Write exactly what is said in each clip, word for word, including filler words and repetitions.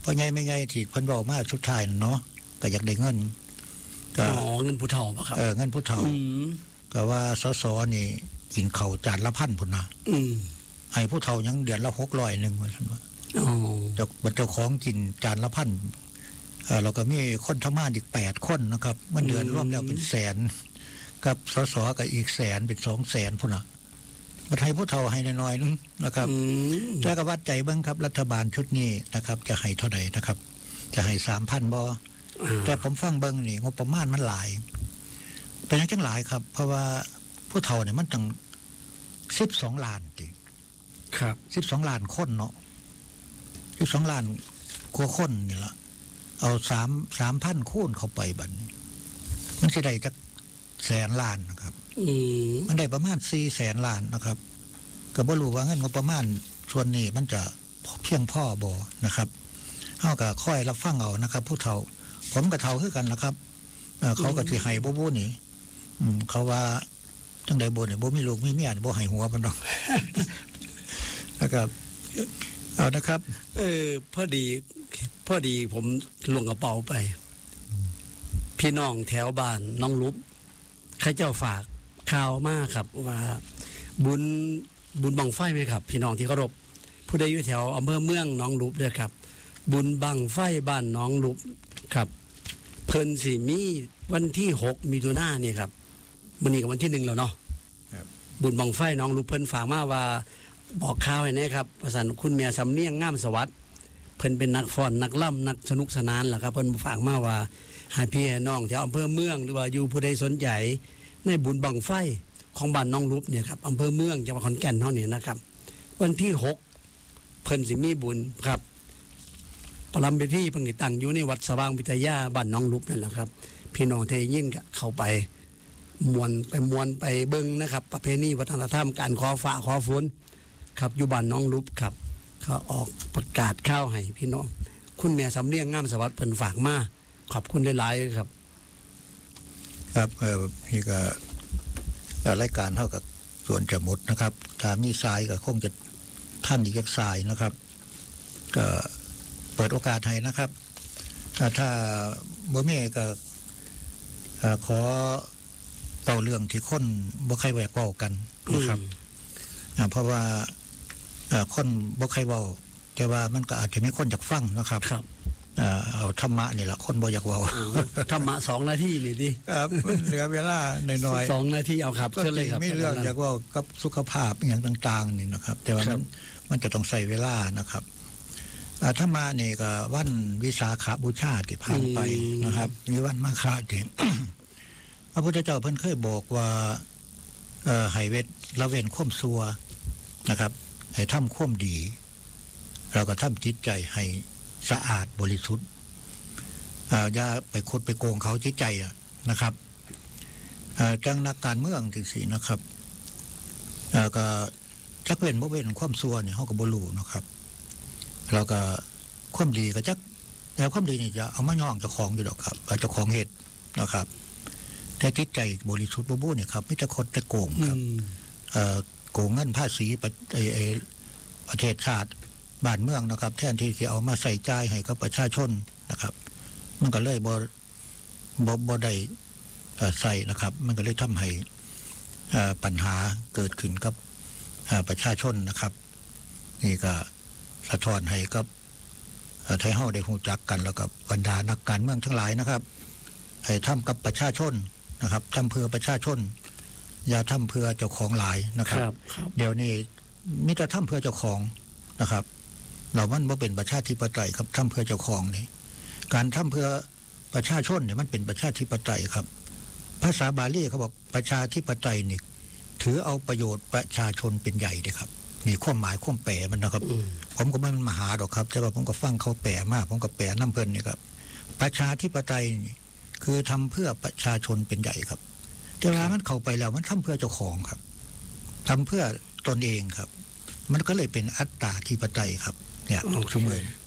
เพราะไงไม่ไงที่เพิ่นบอกมาสุดท้ายเนาะก็อยากได้เงินก็อ๋อเงินผู้เฒ่าป่ะครับเออเงินผู้เฒ่าก็ว่าสสนี่กินข้าวจานละพันพุ่นน่ะอืมให้ผู้เฒ่ายังเดือนละหกร้อยนึงว่าซั่นว่าอ๋อเจ้าเจ้าของกินจานละพันเอ่อเราก็มีคนทำงานอีกแปดคนนะครับมันเดือนรวมแล้วเป็นแสนกับสสก็อีกแสนเป็นสองแสนพุ่นน่ะมาให้ผู้เฒ่าให้น้อยๆนึงนะครับแต่ก็วัดใจเบิ่งครับรัฐบาลชุดนี้นะครับจะให้เท่าใดนะครับจะให้ สามพัน บ่แต่ผมฟังเบิ่งนี่งบประมาณมันหลายเป็นจังหลายครับเพราะว่าผู้เฒ่าเนี่ยมันตั้งสิบสองล้านติครับสิบสองล้านคนเนาะสิบสองล้านกว่าคนนี่ล่ะเอา3 3,000 คูณเข้าไปบัดนี้มันสิได้จักแสนล้านนะครับอืมมันได้ประมาณสี่แสนล้านนะครับก็บ่รู้ว่าเงินงบประมาณส่วนนี้มันจะเพียงพอบ่นะครับเฮาก็ค่อยรับฟังเอานะครับผู้เฒ่าผมก็เฒ่าคือกันล่ะครับเอ่อเขาก็สิให้บ่บ่นี่อืมเขาว่าจังได๋บ่นี่บ่มีลูกมีเมียบ่ให้หัวมันดอกนะครับเอานะครับเออพอดีพอดีผมลงกระเป๋าไปพี่น้องแถวบ้านน้องลุบข้าเจ้าฝากข่าวมาครับว่าบุญบุญบังไฟไหมครับพี่น้องที่เคารพผู้ใดอยู่แถวอำเภอเมืองน้องลุบด้วยครับบุญบังไฟบ้านน้องลุบครับเพิ่นสิมีวันที่หกมิถุนายนนี่ครับมื้อนี้ก็วันที่หนึ่งแล้วเนาะบุญบังไฟน้องลุบเพิ่นฝากมาว่าบอกข่าวให้นะครับประสานคุณแม่สำเนียงงามสวัสดิ์เพิ่นเป็นนักฟ้อนนักล่ำนักสนุกสนานล่ะครับเพิ่นฝากมาว่าให้พี่น้องแถวอำเภอเมืองหรือว่าอยู่ผู้ใดสนใจในบุญบังไฟของบ้านน้องลุบเนี่ยครับอำเภอเมืองจังหวัดขอนแก่นเฮานี่นะครับวันที่หกเพิ่นสิมีบุญครับประลำพิธีเพิ่นสิตั้งอยู่ในวัดสว่างวิทยาบ้านน้องลุบนั่นแหละครับพี่น้องที่ยินก็เข้าไปมวนไปมวนไปเบิ่งนะครับประเพณีวัฒนธรรมการขอฟ้าขอฝนครับอยู่บ้านน้องลุบครับเขาออกประกาศข้าวให้พี่น้องคุณแม่สำเนียงงามสวัสดิ์เพิ่นฝากมาขอบคุณหลายๆครับครับเออนี่ก็รายการเท่ากับส่วนจะหมดนะครับถ้ามีทรายก็คงจะท่านอีกทรายนะครับก็เปิดโอกาสให้นะครับถ้าถ้าบ่มีก็ขอเล่าเรื่องที่คนบ่ใครแหวกเว้ากันนะครับเพราะว่าคนบ่ใครเว้าแต่ว่ามันก็อาจจะมีคนอยากฟังนะครับครับเอาธรรมะนี่แหละคนบ่อยากเว้าธรรมะสองนาทีนี่ดิครับเหลือเวลาน้อยๆสองนาทีเอาครับเชิญเลยครับมีเรื่องอยากเว้ากับสุขภาพอย่างต่างๆนี่นะครับแต่ว่ามันมันจะต้องใช้เวลานะครับธรรมะนี่ก็วันวิสาขบูชาที่ผ่านไปนะครับมีวันมาฆที่พระพุทธเจ้าเพิ่นเคยบอกว่าเอ่อให้เวทละเว้นความชั่วนะครับให้ทำความดีแล้วก็ทำจิตใจให้สะอาดบริสุทธิ์อ่าอย่าไปคดไปโกงเขาจิตใจอ่ะนะครับอ่าจังนักการเมืองจังซี่นะครับอ่าก็จักเว้นบ่เว้นความชั่วนี่เฮาก็บ่รู้นะครับแล้วก็ความดีก็จักแล้วความดีนี่จะเอามาย่องเจ้าของอยู่ดอกครับเจ้าของเฮ็ดนะครับแต่จิตใจบริสุทธิ์บ่บ่เนี่ยครับมีแต่คดแต่โกงครับเอ่อโกงเงินภาษีไอ้ไอ้ประเทศชาติบ้านเมืองนะครับแทนที่จะเอามาใส่ใจให้กับประชาชนนะครับมันก็เลยบ่บ่บ่ได้ใส่นะครับมันก็เลยทำให้ปัญหาเกิดขึ้นกับประชาชนนะครับนี่ก็สะท้อนให้กับไทยเฮาได้รู้จักกันแล้วกับบรรดานักการเมืองทั้งหลายนะครับให้ทำกับประชาชนนะครับทำเพื่อประชาชนอย่าทำเพื่อเจ้าของหลายนะครับเดี๋ยวนี้มิแต่ทำเพื่อเจ้าของนะครับเรามันบ่เป็นประชาธิปไตยครับทำเพื่อเจ้าของนี่การทำเพื่อประชาชนเนี่ยมันเป็นประชาธิปไตยครับภาษาบาลีเขาบอกประชาธิปไตยนี่ถือเอาประโยชน์ประชาชนเป็นใหญ่เด้ครับนี่ความหมายความแปลมันนะครับผมก็ไม่มหาดอกครับแต่ว่าผมก็ฟังเขาแปลมากผมก็แปลน้ำเพิ่นนี่ครับประชาธิปไตยนี่คือทำเพื่อประชาชนเป็นใหญ่ครับแต่เวลามันเข้าไปแล้วมันทำเพื่อเจ้าของครับทำเพื่อตนเองครับมันก็เลยเป็นอัตตาธิปไตยครับเนี่ยทุกเมื่อ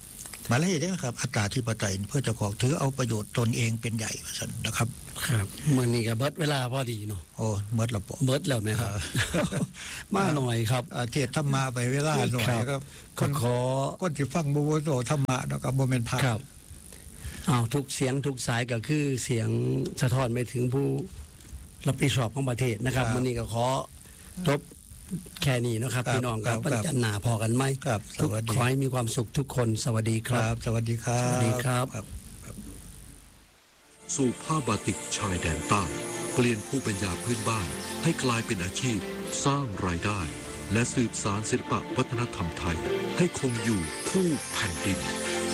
มาเลยเด้อครับอัตราธิปไตยเพื่อเจ้าของถือเอาประโยชน์ตนเองเป็นใหญ่ว่าซั่นนะครับครับมื้อนี้ก็เบิดเวลาพอดีเนาะโอ้หมดแล้วบ่เบิดแล้วแม่ครับมาหน่อยครับเทศธรรมะไปเวลาหน่อยครับก็ขอคนที่ฟังบ่โตธรรมะเนาะครับบ่แม่นพระครับอ้าวทุกเสียงทุกสายก็คือเสียงสะท้อนไปถึงผู้รับผิดชอบของประเทศนะครับมื้อนี้ก็ขอจบแค่นี้นะครับพี่น้องครับปัญญาหน้าพอกันมั้ยครับสวัสดีขอให้มีความสุขทุกคนสวัสดีครับสวัสดีครับสวัสดีครับสู่ผ้าบาติกชายแดนใต้เปลี่ยนภูมิปัญญาพื้นบ้านให้กลายเป็นอาชีพสร้างรายได้และสืบสานศิลปวัฒนธรรมไทยให้คงอยู่คู่แผ่นดิน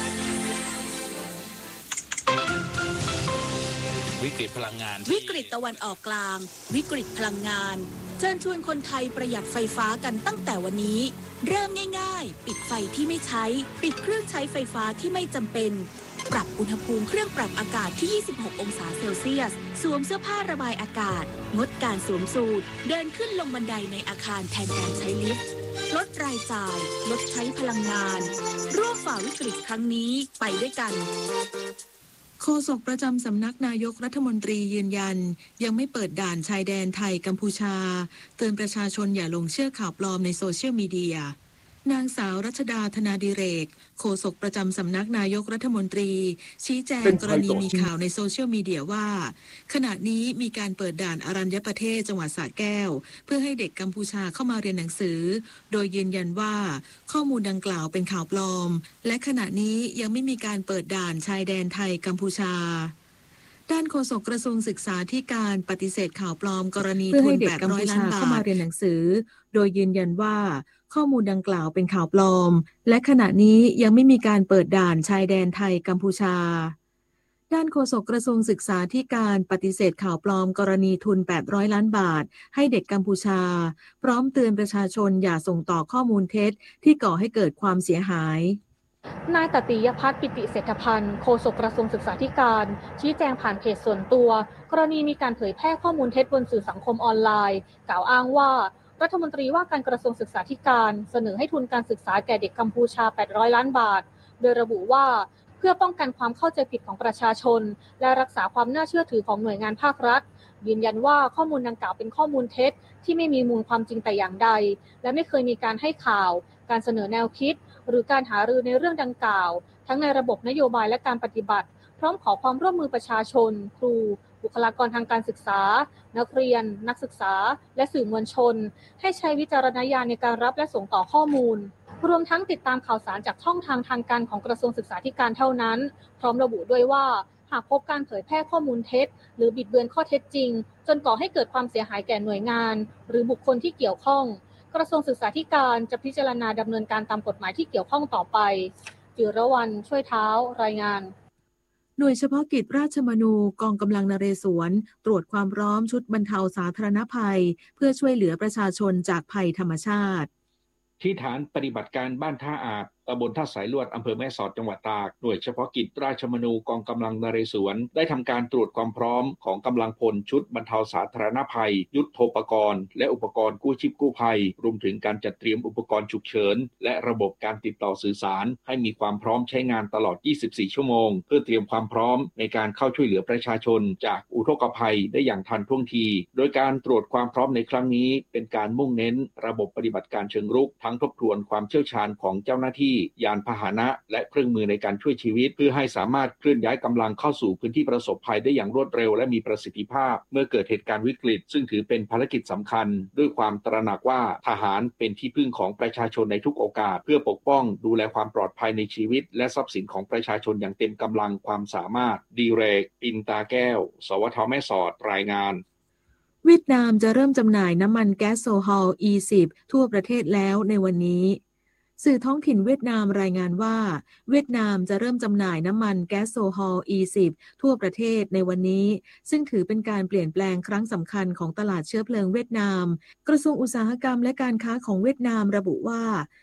วิกฤตพลังงานวิกฤตตะวันออกกลางวิกฤตพลังงานเชิญชวนคนไทยประหยัดไฟฟ้ากันตั้งแต่วันนี้เริ่มง่ายๆปิดไฟที่ไม่ใช้ปิดเครื่องใช้ไฟฟ้าที่ไม่จำเป็นปรับอุณหภูมิเครื่องปรับอากาศที่ยี่สิบหกองศาเซลเซียสสวมเสื้อผ้าระบายอากาศงดการสวมสูทเดินขึ้นลงบันไดในอาคารแทนการใช้ลิฟต์ลดรายจ่ายลดใช้พลังงานร่วมฝ่าวิกฤตครั้งนี้ไปด้วยกันโฆษกประจำสำนักนายกรัฐมนตรียืนยันยังไม่เปิดด่านชายแดนไทยกัมพูชาเตือนประชาชนอย่าหลงเชื่อข่าวปลอมในโซเชียลมีเดียนางสาวรัชดาธนาดิเรกโฆษกประจำสำนักนายกรัฐมนตรีชี้แจงกรณีมีข่าวในโซเชียลมีเดียว่าขณะนี้มีการเปิดด่านอรัญญประเทศจังหวัดสระแก้วเพื่อให้เด็กกัมพูชาเข้ามาเรียนหนังสือโดยยืนยันว่าข้อมูลดังกล่าวเป็นข่าวปลอมและขณะนี้ยังไม่มีการเปิดด่านชายแดนไทยกัมพูชาด้านโฆษกกระทรวงศึกษาธิการปฏิเสธข่าวปลอมกรณีทุนแปดร้อยล้านบาทเข้ามาเรียนหนังสือโดยยืนยันว่าข้อมูลดังกล่าวเป็นข่าวปลอมและขณะนี้ยังไม่มีการเปิดด่านชายแดนไทยกัมพูชาด้านโฆษกกระทรวงศึกษาธิการปฏิเสธข่าวปลอมกรณีทุนแปดร้อยล้านบาทให้เด็กกัมพูชาพร้อมเตือนประชาชนอย่าส่งต่อข้อมูลเท็จที่ก่อให้เกิดความเสียหายนายตติยภัทร ปิติเศรษฐพันธ์โฆษกกระทรวงศึกษาธิการชี้แจงผ่านเพจส่วนตัวกรณีมีการเผยแพร่ข้อมูลเท็จบนสื่อสังคมออนไลน์กล่าวอ้างว่ารัฐมนตรีว่าการกระทรวงศึกษาธิการเสนอให้ทุนการศึกษาแก่เด็กกัมพูชาแปดร้อยล้านบาทโดยระบุว่าเพื่อป้องกันความเข้าใจผิดของประชาชนและรักษาความน่าเชื่อถือของหน่วยงานภาครัฐยืนยันว่าข้อมูลดังกล่าวเป็นข้อมูลเท็จที่ไม่มีมูลความจริงแต่อย่างใดและไม่เคยมีการให้ข่าวการเสนอแนวคิดหรือการหารือในเรื่องดังกล่าวทั้งในระบบนโยบายและการปฏิบัติพร้อมขอความร่วมมือประชาชนครูบุคลากรทางการศึกษานักเรียนนักศึกษาและสื่อมวลชนให้ใช้วิจารณญาณในการรับและส่งต่อข้อมูลรวมทั้งติดตามข่าวสารจากช่องทางทางการของกระทรวงศึกษาธิการเท่านั้นพร้อมระบุด้วยว่าหากพบการเผยแพร่ข้อมูลเท็จหรือบิดเบือนข้อเท็จจริงจนก่อให้เกิดความเสียหายแก่หน่วยงานหรือบุคคลที่เกี่ยวข้องกระทรวงศึกษาธิการจะพิจารณาดำเนินการตามกฎหมายที่เกี่ยวข้องต่อไปจิรวรรณช่วยเท้ารายงานหน่วยเฉพาะกิจราชมนูกองกำลังนเรศวรตรวจความพร้อมชุดบรรเทาสาธารณภัยเพื่อช่วยเหลือประชาชนจากภัยธรรมชาติที่ฐานปฏิบัติการบ้านท่าอาบตำบลท่าสายลวดอำเภอแม่สอดจังหวัดตากหน่วยเฉพาะกิจราชมนูกองกำลังนเรศวรได้ทำการตรวจความพร้อมของกำลังพลชุดบรรเทาสาธารณภัยยุทโธปกรณ์และอุปกรณ์กู้ชีพกู้ภัยรวมถึงการจัดเตรียมอุปกรณ์ฉุกเฉินและระบบการติดต่อสื่อสารให้มีความพร้อมใช้งานตลอดยี่สิบสี่ชั่วโมงเพื่อเตรียมความพร้อมในการเข้าช่วยเหลือประชาชนจากอุทกภัยได้อย่างทันท่วงทีโดยการตรวจความพร้อมในครั้งนี้เป็นการมุ่งเน้นระบบปฏิบัติการเชิงรุกทั้งทบทวนความเชี่ยวชาญของเจ้าหน้าที่ยานพาหนะและเครื่องมือในการช่วยชีวิตเพื่อให้สามารถเคลื่อนย้ายกำลังเข้าสู่พื้นที่ประสบภัยได้อย่างรวดเร็วและมีประสิทธิภาพเมื่อเกิดเหตุการณ์วิกฤตซึ่งถือเป็นภารกิจสำคัญด้วยความตระหนักว่าทหารเป็นที่พึ่งของประชาชนในทุกโอกาสเพื่อปกป้องดูแลความปลอดภัยในชีวิตและทรัพย์สินของประชาชนอย่างเต็มกำลังความสามารถดีเรกปินตาแก้วสวท.แม่สอดรายงานเวียดนามจะเริ่มจำหน่ายน้ำมันแก๊สโซฮอล อี สิบ ทั่วประเทศแล้วในวันนี้สื่อท้องถิ่นเวียดนามรายงานว่าเวียดนามจะเริ่มจำหน่ายน้ำมันแก๊สโซฮอล อี สิบ ทั่วประเทศในวันนี้ซึ่งถือเป็นการเปลี่ยนแปลงครั้งสำคัญของตลาดเชื้อเพลิงเวียดนามกระทรวงอุตสาหกรรมและการค้าของเวียดนามระบุว่า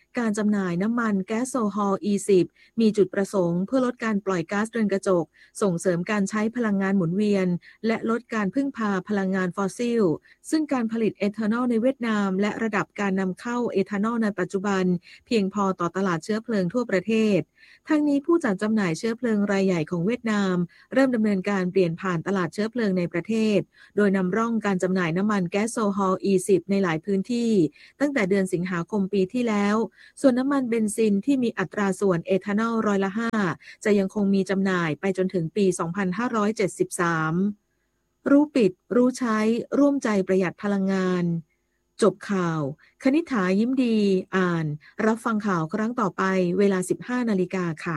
การจำหน่ายน้ำมันแก๊สโซฮอล อี สิบ มีจุดประสงค์เพื่อลดการปล่อยก๊าซเรือนกระจกส่งเสริมการใช้พลังงานหมุนเวียนและลดการพึ่งพาพลังงานฟอสซิลซึ่งการผลิตเอทานอลในเวียดนามและระดับการนำเข้าเอทานอลในปัจจุบันเพียงพอต่อตลาดเชื้อเพลิงทั่วประเทศทั้งนี้ผู้จัดจำหน่ายเชื้อเพลิงรายใหญ่ของเวียดนามเริ่มดำเนินการเปลี่ยนผ่านตลาดเชื้อเพลิงในประเทศโดยนำร่องการจำหน่ายน้ำมันแก๊สโซฮอล อี สิบ ในหลายพื้นที่ตั้งแต่เดือนสิงหาคมปีที่แล้วส่วนน้ำมันเบนซินที่มีอัตราส่วนเอทานอลร้อยละห้าจะยังคงมีจำหน่ายไปจนถึงปี สองพันห้าร้อยเจ็ดสิบสาม รู้ปิดรู้ใช้ร่วมใจประหยัดพลังงานจบข่าวคณิษฐายิ้มดีอ่านรับฟังข่าวครั้งต่อไปเวลา สิบห้านาฬิกาค่ะ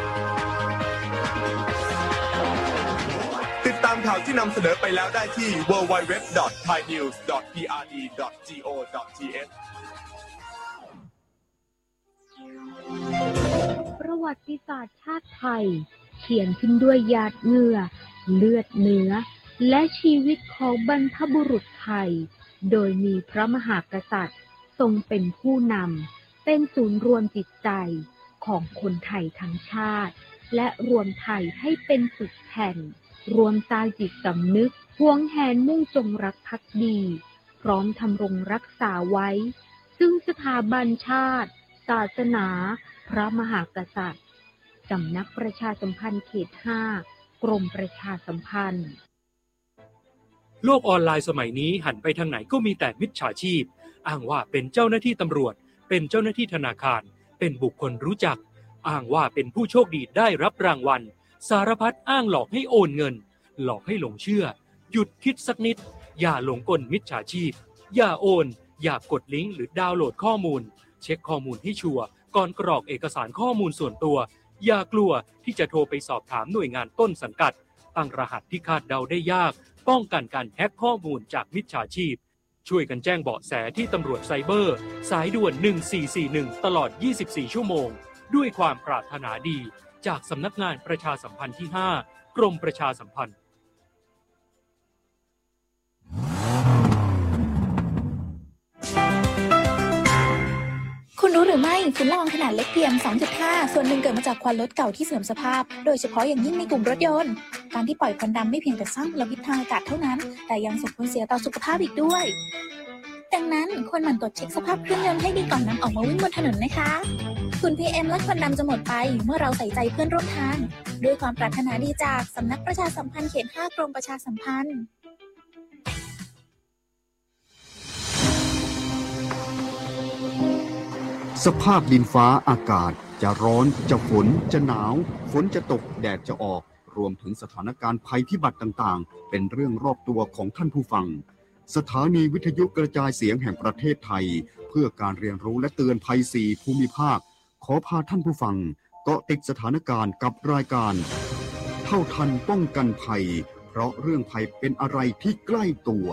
ติดตามข่าวที่นำเสนอไปแล้วได้ที่ ดับเบิลยู ดับเบิลยู ดับเบิลยู ดอท ไทยนิวส์ ดอท พี อาร์ ดี ดอท จี โอ ดอท ที เอชประวัติศาสตร์ชาติไทยเขียนขึ้นด้วยหยาดเหงื่อเลือดเนื้อและชีวิตของบรรพบุรุษไทยโดยมีพระมหากษัตริย์ทรงเป็นผู้นำเป็นศูนย์รวมจิตใจของคนไทยทั้งชาติและรวมไทยให้เป็นสุดแผ่นรวมสร้างจิตสำนึกหวงแหนมุ่งจงรักภักดีพร้อมทำรงรักษาไว้ซึ่งสถาบันชาติศาสนาพระมหากษัตริย์สำนักประชาสัมพันธ์เขตห้ากรมประชาสัมพันธ์โลกออนไลน์สมัยนี้หันไปทางไหนก็มีแต่มิจฉาชีพอ้างว่าเป็นเจ้าหน้าที่ตำรวจเป็นเจ้าหน้าที่ธนาคารเป็นบุคคลรู้จักอ้างว่าเป็นผู้โชคดีได้รับรางวัลสารพัดอ้างหลอกให้โอนเงินหลอกให้หลงเชื่อหยุดคิดสักนิดอย่าหลงกลมิจฉาชีพอย่าโอนอย่ากดลิงก์หรือดาวน์โหลดข้อมูลเช็คข้อมูลให้ชัวร์ก่อนกรอกเอกสารข้อมูลส่วนตัวอย่ากลัวที่จะโทรไปสอบถามหน่วยงานต้นสังกัดตั้งรหัสที่คาดเดาได้ยากป้องกันการแฮ็กข้อมูลจากมิจฉาชีพช่วยกันแจ้งเบาะแสที่ตำรวจไซเบอร์สายด่วนหนึ่งสี่สี่หนึ่งตลอดยี่สิบสี่ชั่วโมงด้วยความปรารถนาดีจากสำนักงานประชาสัมพันธ์ที่ห้ากรมประชาสัมพันธ์คุณรู้หรือไม่ฝุ่นละอองขนาดเล็ก พี เอ็ม สองจุดห้า ส่วนหนึ่งเกิดมาจากควันรถเก่าที่เสื่อมสภาพโดยเฉพาะอย่างยิ่งในกลุ่มรถยนต์การที่ปล่อยควันดำไม่เพียงแต่สร้างมลพิษทางอากาศเท่านั้นแต่ยังส่งผลเสียต่อสุขภาพอีกด้วยดังนั้นควรหมั่นตรวจเช็คสภาพเครื่องยนต์ให้ดีก่อนนำออกมาวิ่งบนถนนนะคะฝุ่น พี เอ็ม และควันดำจะหมดไปเมื่อเราใส่ใจเพื่อนร่วมทางด้วยความปรารถนาดีจากสำนักประชาสัมพันธ์เขตห้ากรมประชาสัมพันธ์สภาพดินฟ้าอากาศจะร้อนจะฝนจะหนาวฝนจะตกแดดจะออกรวมถึงสถานการณ์ภัยพิบัติต่างๆเป็นเรื่องรอบตัวของท่านผู้ฟังสถานีวิทยุกระจายเสียงแห่งประเทศไทยเพื่อการเรียนรู้และเตือนภัยสี่ภูมิภาคขอพาท่านผู้ฟังเกาะติดสถานการณ์กับรายการเท่าทันป้องกันภัยเพราะเรื่องภัยเป็นอะไรที่ใกล้ตัว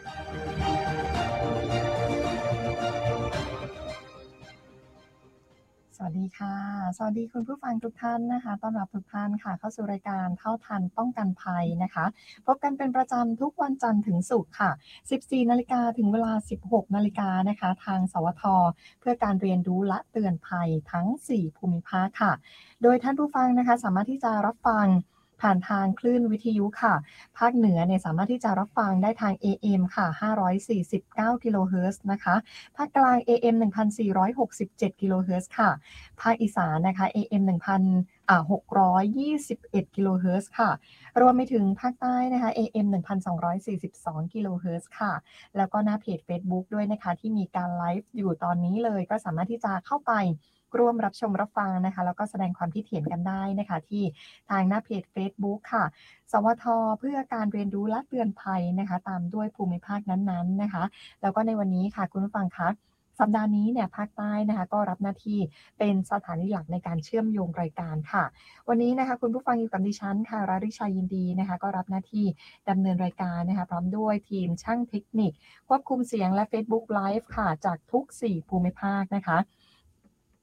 สวัสดีค่ะสวัสดีคุณผู้ฟังทุกท่านนะคะต้อนรับทุกท่านค่ะเข้าสู่รายการเท่าทันป้องกันภัยนะคะพบกันเป็นประจำทุกวันจันทร์ถึงศุกร์ค่ะ สิบสี่นาฬิกา ถึงเวลา สิบหกนาฬิกานะคะทางสวทเพื่อการเรียนรู้และเตือนภัยทั้งสี่ภูมิภาคค่ะโดยท่านผู้ฟังนะคะสามารถที่จะรับฟังผ่านทางคลื่นวิทยุค่ะภาคเหนือเนี่ยสามารถที่จะรับฟังได้ทาง เอ เอ็ม ค่ะห้าร้อยสี่สิบเก้ากิโลเฮิรตซ์นะคะภาคกลาง เอ เอ็ม หนึ่งพันสี่ร้อยหกสิบเจ็ดกิโลเฮิรตซ์ค่ะภาคอีสานนะคะ เอ เอ็ม หนึ่งพันหกร้อยยี่สิบเอ็ดกิโลเฮิรตซ์ค่ะรวมไปถึงภาคใต้นะคะ เอ เอ็ม หนึ่งพันสองร้อยสี่สิบสองกิโลเฮิรตซ์ค่ะแล้วก็หน้าเพจ Facebook ด้วยนะคะที่มีการไลฟ์อยู่ตอนนี้เลยก็สามารถที่จะเข้าไปร่วมรับชมรับฟังนะคะแล้วก็แสดงความคิดเห็นกันได้นะคะที่ทางหน้าเพจ Facebook ค่ะสวทเพื่อการเรียนรู้และเตือนภัยนะคะตามด้วยภูมิภาคนั้นๆนะคะแล้วก็ในวันนี้ค่ะคุณผู้ฟังคะสัปดาห์นี้เนี่ยภาคใต้นะคะก็รับหน้าที่เป็นสถานีหลักในการเชื่อมโยงรายการค่ะวันนี้นะคะคุณผู้ฟังอยู่กับดิฉันค่ะราริชายินดีนะคะก็รับหน้าที่ดำเนินรายการนะคะพร้อมด้วยทีมช่างเทคนิคควบคุมเสียงและ Facebook Live ค่ะจากทุกสี่ภูมิภาคนะคะ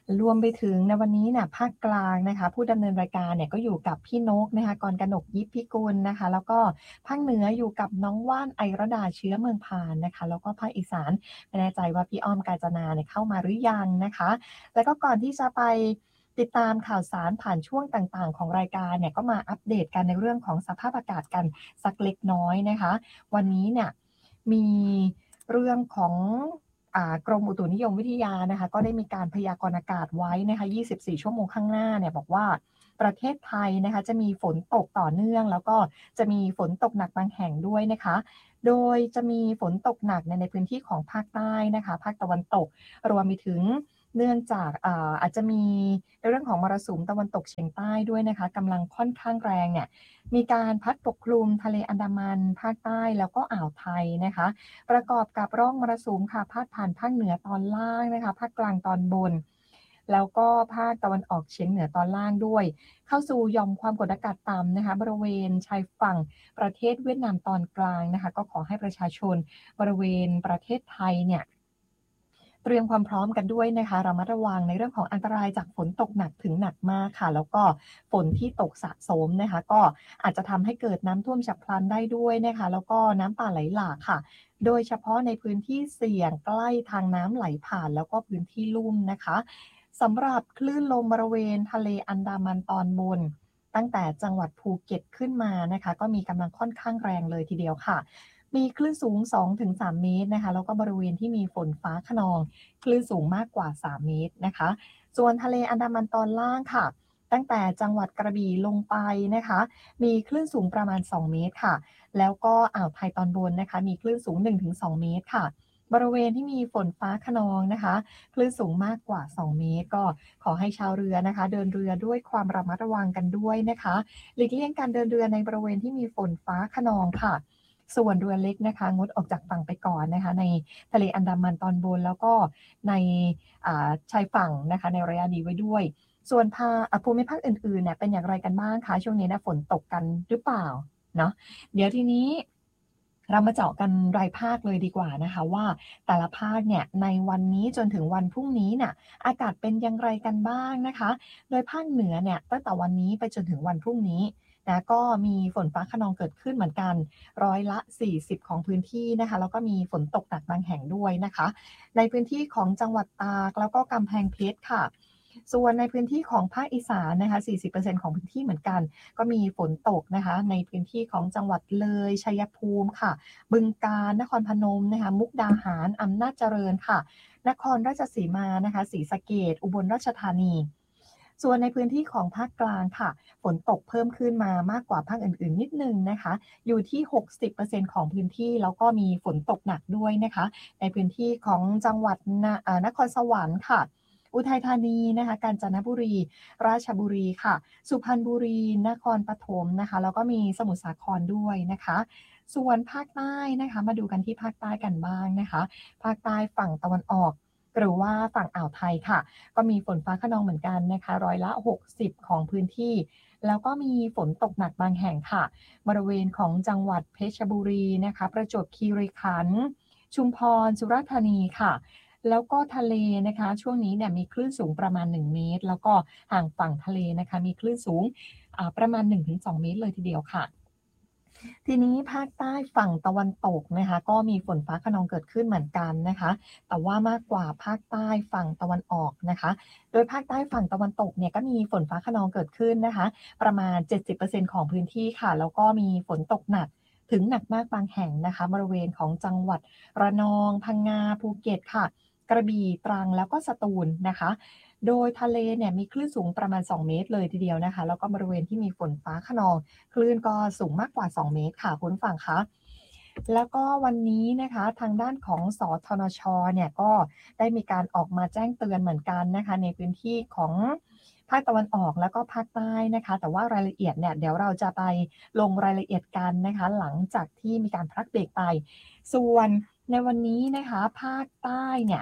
รวมไปถึงในวันนี้เนี่ยภาคกลางนะคะผู้ดำเนินรายการเนี่ยก็อยู่กับพี่นกนะคะกรกนกยิปพิกุลนะคะแล้วก็ภาคเหนืออยู่กับน้องว่านไอรดาเชื้อเมืองพานนะคะแล้วก็ภาคอีสานไม่แน่ใจว่าพี่อ้อมกาญจนาเนี่ยเข้ามาหรือยังนะคะแล้วก็ก่อนที่จะไปติดตามข่าวสารผ่านช่วงต่างๆของรายการเนี่ยก็มาอัปเดตกันในเรื่องของสภาพอากาศกันสักเล็กน้อยนะคะวันนี้เนี่ยมีเรื่องของกรมอุตุนิยมวิทยานะคะก็ได้มีการพยากรณ์อากาศไว้นะคะยี่สิบสี่ชั่วโมงข้างหน้าเนี่ยบอกว่าประเทศไทยนะคะจะมีฝนตกต่อเนื่องแล้วก็จะมีฝนตกหนักบางแห่งด้วยนะคะโดยจะมีฝนตกหนักในในพื้นที่ของภาคใต้นะคะภาคตะวันตกรวมไปถึงเนื่องจาก อาอาจจะมีในเรื่องของมรสุมตะวันตกเฉียงใต้ด้วยนะคะกำลังค่อนข้างแรงเนี่ยมีการพัดปกคลุมทะเลอันดามันภาคใต้แล้วก็อ่าวไทยนะคะประกอบกับร่องมรสุมค่ะพาดผ่านภาคเหนือตอนล่างนะคะภาคกลางตอนบนแล้วก็ภาคตะวันออกเฉียงเหนือตอนล่างด้วยเข้าสู่หย่อมความกดอากาศต่ำนะคะบริเวณชายฝั่งประเทศเวียดนามตอนกลางนะคะก็ขอให้ประชาชนบริเวณประเทศไทยเนี่ยเตรียมความพร้อมกันด้วยนะคะระมัดระวังในเรื่องของอันตรายจากฝนตกหนักถึงหนักมากค่ะแล้วก็ฝนที่ตกสะสมนะคะก็อาจจะทำให้เกิดน้ำท่วมฉับพลันได้ด้วยนะคะแล้วก็น้ำป่าไหลหลากค่ะโดยเฉพาะในพื้นที่เสี่ยงใกล้ทางน้ำไหลผ่านแล้วก็พื้นที่ลุ่มนะคะสำหรับคลื่นลมบริเวณทะเลอันดามันตอนบนตั้งแต่จังหวัดภูเก็ตขึ้นมานะคะก็มีกำลังค่อนข้างแรงเลยทีเดียวค่ะมีคลื่นสูง สองถึงสาม เมตรนะคะแล้วก็บริเวณที่มีฝนฟ้าคะนองคลื่นสูงมากกว่าสามเมตรนะคะส่วนทะเลอันดามันตอนล่างค่ะตั้งแต่จังหวัดกระบี่ลงไปนะคะมีคลื่นสูงประมาณสองเมตรค่ะแล้วก็อ่าวไทยตอนบนนะคะมีคลื่นสูง หนึ่งถึงสอง เมตรค่ะบริเวณที่มีฝนฟ้าคะนองนะคะคลื่นสูงมากกว่าสองเมตรก็ขอให้ชาวเรือนะคะเดินเรือด้วยความระมัดระวังกันด้วยนะคะหลีกเลี่ยงการเดินเรือในบริเวณที่มีฝนฟ้าคะนองค่ะส่วนเรือเล็กนะคะงดออกจากฝั่งไปก่อนนะคะในทะเลอันดามันตอนบนแล้วก็ในชายฝั่งนะคะในระยะนี้ไว้ด้วยส่วนภาคภูมิภาคอื่นๆเนี่ยเป็นอย่างไรกันบ้างคะช่วงนี้นะฝนตกกันหรือเปล่าเนาะเดี๋ยวทีนี้เรามาเจาะกันรายภาคเลยดีกว่านะคะว่าแต่ละภาคเนี่ยในวันนี้จนถึงวันพรุ่งนี้เนี่ยอากาศเป็นอย่างไรกันบ้างนะคะโดยภาคเหนือเนี่ยตั้งแต่วันนี้ไปจนถึงวันพรุ่งนี้นะก็มีฝนฟ้าคะนองเกิดขึ้นเหมือนกันร้อยละสี่สิบของพื้นที่นะคะแล้วก็มีฝนตกหนักบางแห่งด้วยนะคะในพื้นที่ของจังหวัดตากแล้วก็กำแพงเพชรค่ะส่วนในพื้นที่ของภาคอีสานนะคะ สี่สิบเปอร์เซ็นต์ ของพื้นที่เหมือนกันก็มีฝนตกนะคะในพื้นที่ของจังหวัดเลยชัยภูมิค่ะบึงกาฬนครพนมนะคะมุกดาหารอำนาจเจริญค่ะนครราชสีมานะคะศรีสะเกษอุบลราชธานีส่วนในพื้นที่ของภาคกลางค่ะฝนตกเพิ่มขึ้นมามากกว่าภาคอื่นๆนิดนึงนะคะอยู่ที่ หกสิบเปอร์เซ็นต์ ของพื้นที่แล้วก็มีฝนตกหนักด้วยนะคะในพื้นที่ของจังหวัดนครสวรรค์ค่ะอุทัยธานีนะคะกาญจนบุรีราชบุรีค่ะสุพรรณบุรีนครปฐมนะคะแล้วก็มีสมุทรสาครด้วยนะคะส่วนภาคใต้นะคะมาดูกันที่ภาคใต้กันบ้างนะคะภาคใต้ฝั่งตะวันออกหรือว่าฝั่งอ่าวไทยค่ะก็มีฝนฟ้าคะนองเหมือนกันนะคะร้อยละหกสิบของพื้นที่แล้วก็มีฝนตกหนักบางแห่งค่ะบริเวณของจังหวัดเพชรบุรีนะคะประจวบคีรีขันธ์ชุมพรสุราษฎร์ธานีค่ะแล้วก็ทะเลนะคะช่วงนี้เนี่ยมีคลื่นสูงประมาณหนึ่งเมตรแล้วก็ห่างฝั่งทะเลนะคะมีคลื่นสูงประมาณ หนึ่งถึงสอง เมตรเลยทีเดียวค่ะทีนี้ภาคใต้ฝั่งตะวันตกนะคะก็มีฝนฟ้าคะนองเกิดขึ้นเหมือนกันนะคะแต่ว่ามากกว่าภาคใต้ฝั่งตะวันออกนะคะโดยภาคใต้ฝั่งตะวันตกเนี่ยก็มีฝนฟ้าคะนองเกิดขึ้นนะคะประมาณ เจ็ดสิบเปอร์เซ็นต์ ของพื้นที่ค่ะแล้วก็มีฝนตกหนักถึงหนักมากบางแห่งนะคะบริเวณของจังหวัดระนองพังงาภูเก็ตค่ะกระบี่ตรังแล้วก็สตูลนะคะโดยทะเลเนี่ยมีคลื่นสูงประมาณสองเมตรเลยทีเดียวนะคะแล้วก็บริเวณที่มีฝนฟ้าคะนองคลื่นก็สูงมากกว่าสองเมตรค่ะคุณฝั่งคะแล้วก็วันนี้นะคะทางด้านของสทนชเนี่ยก็ได้มีการออกมาแจ้งเตือนเหมือนกันนะคะในพื้นที่ของภาคตะวันออกแล้วก็ภาคใต้นะคะแต่ว่ารายละเอียดเนี่ยเดี๋ยวเราจะไปลงรายละเอียดกันนะคะหลังจากที่มีการพักเบรกไปส่วนในวันนี้นะคะภาคใต้เนี่ย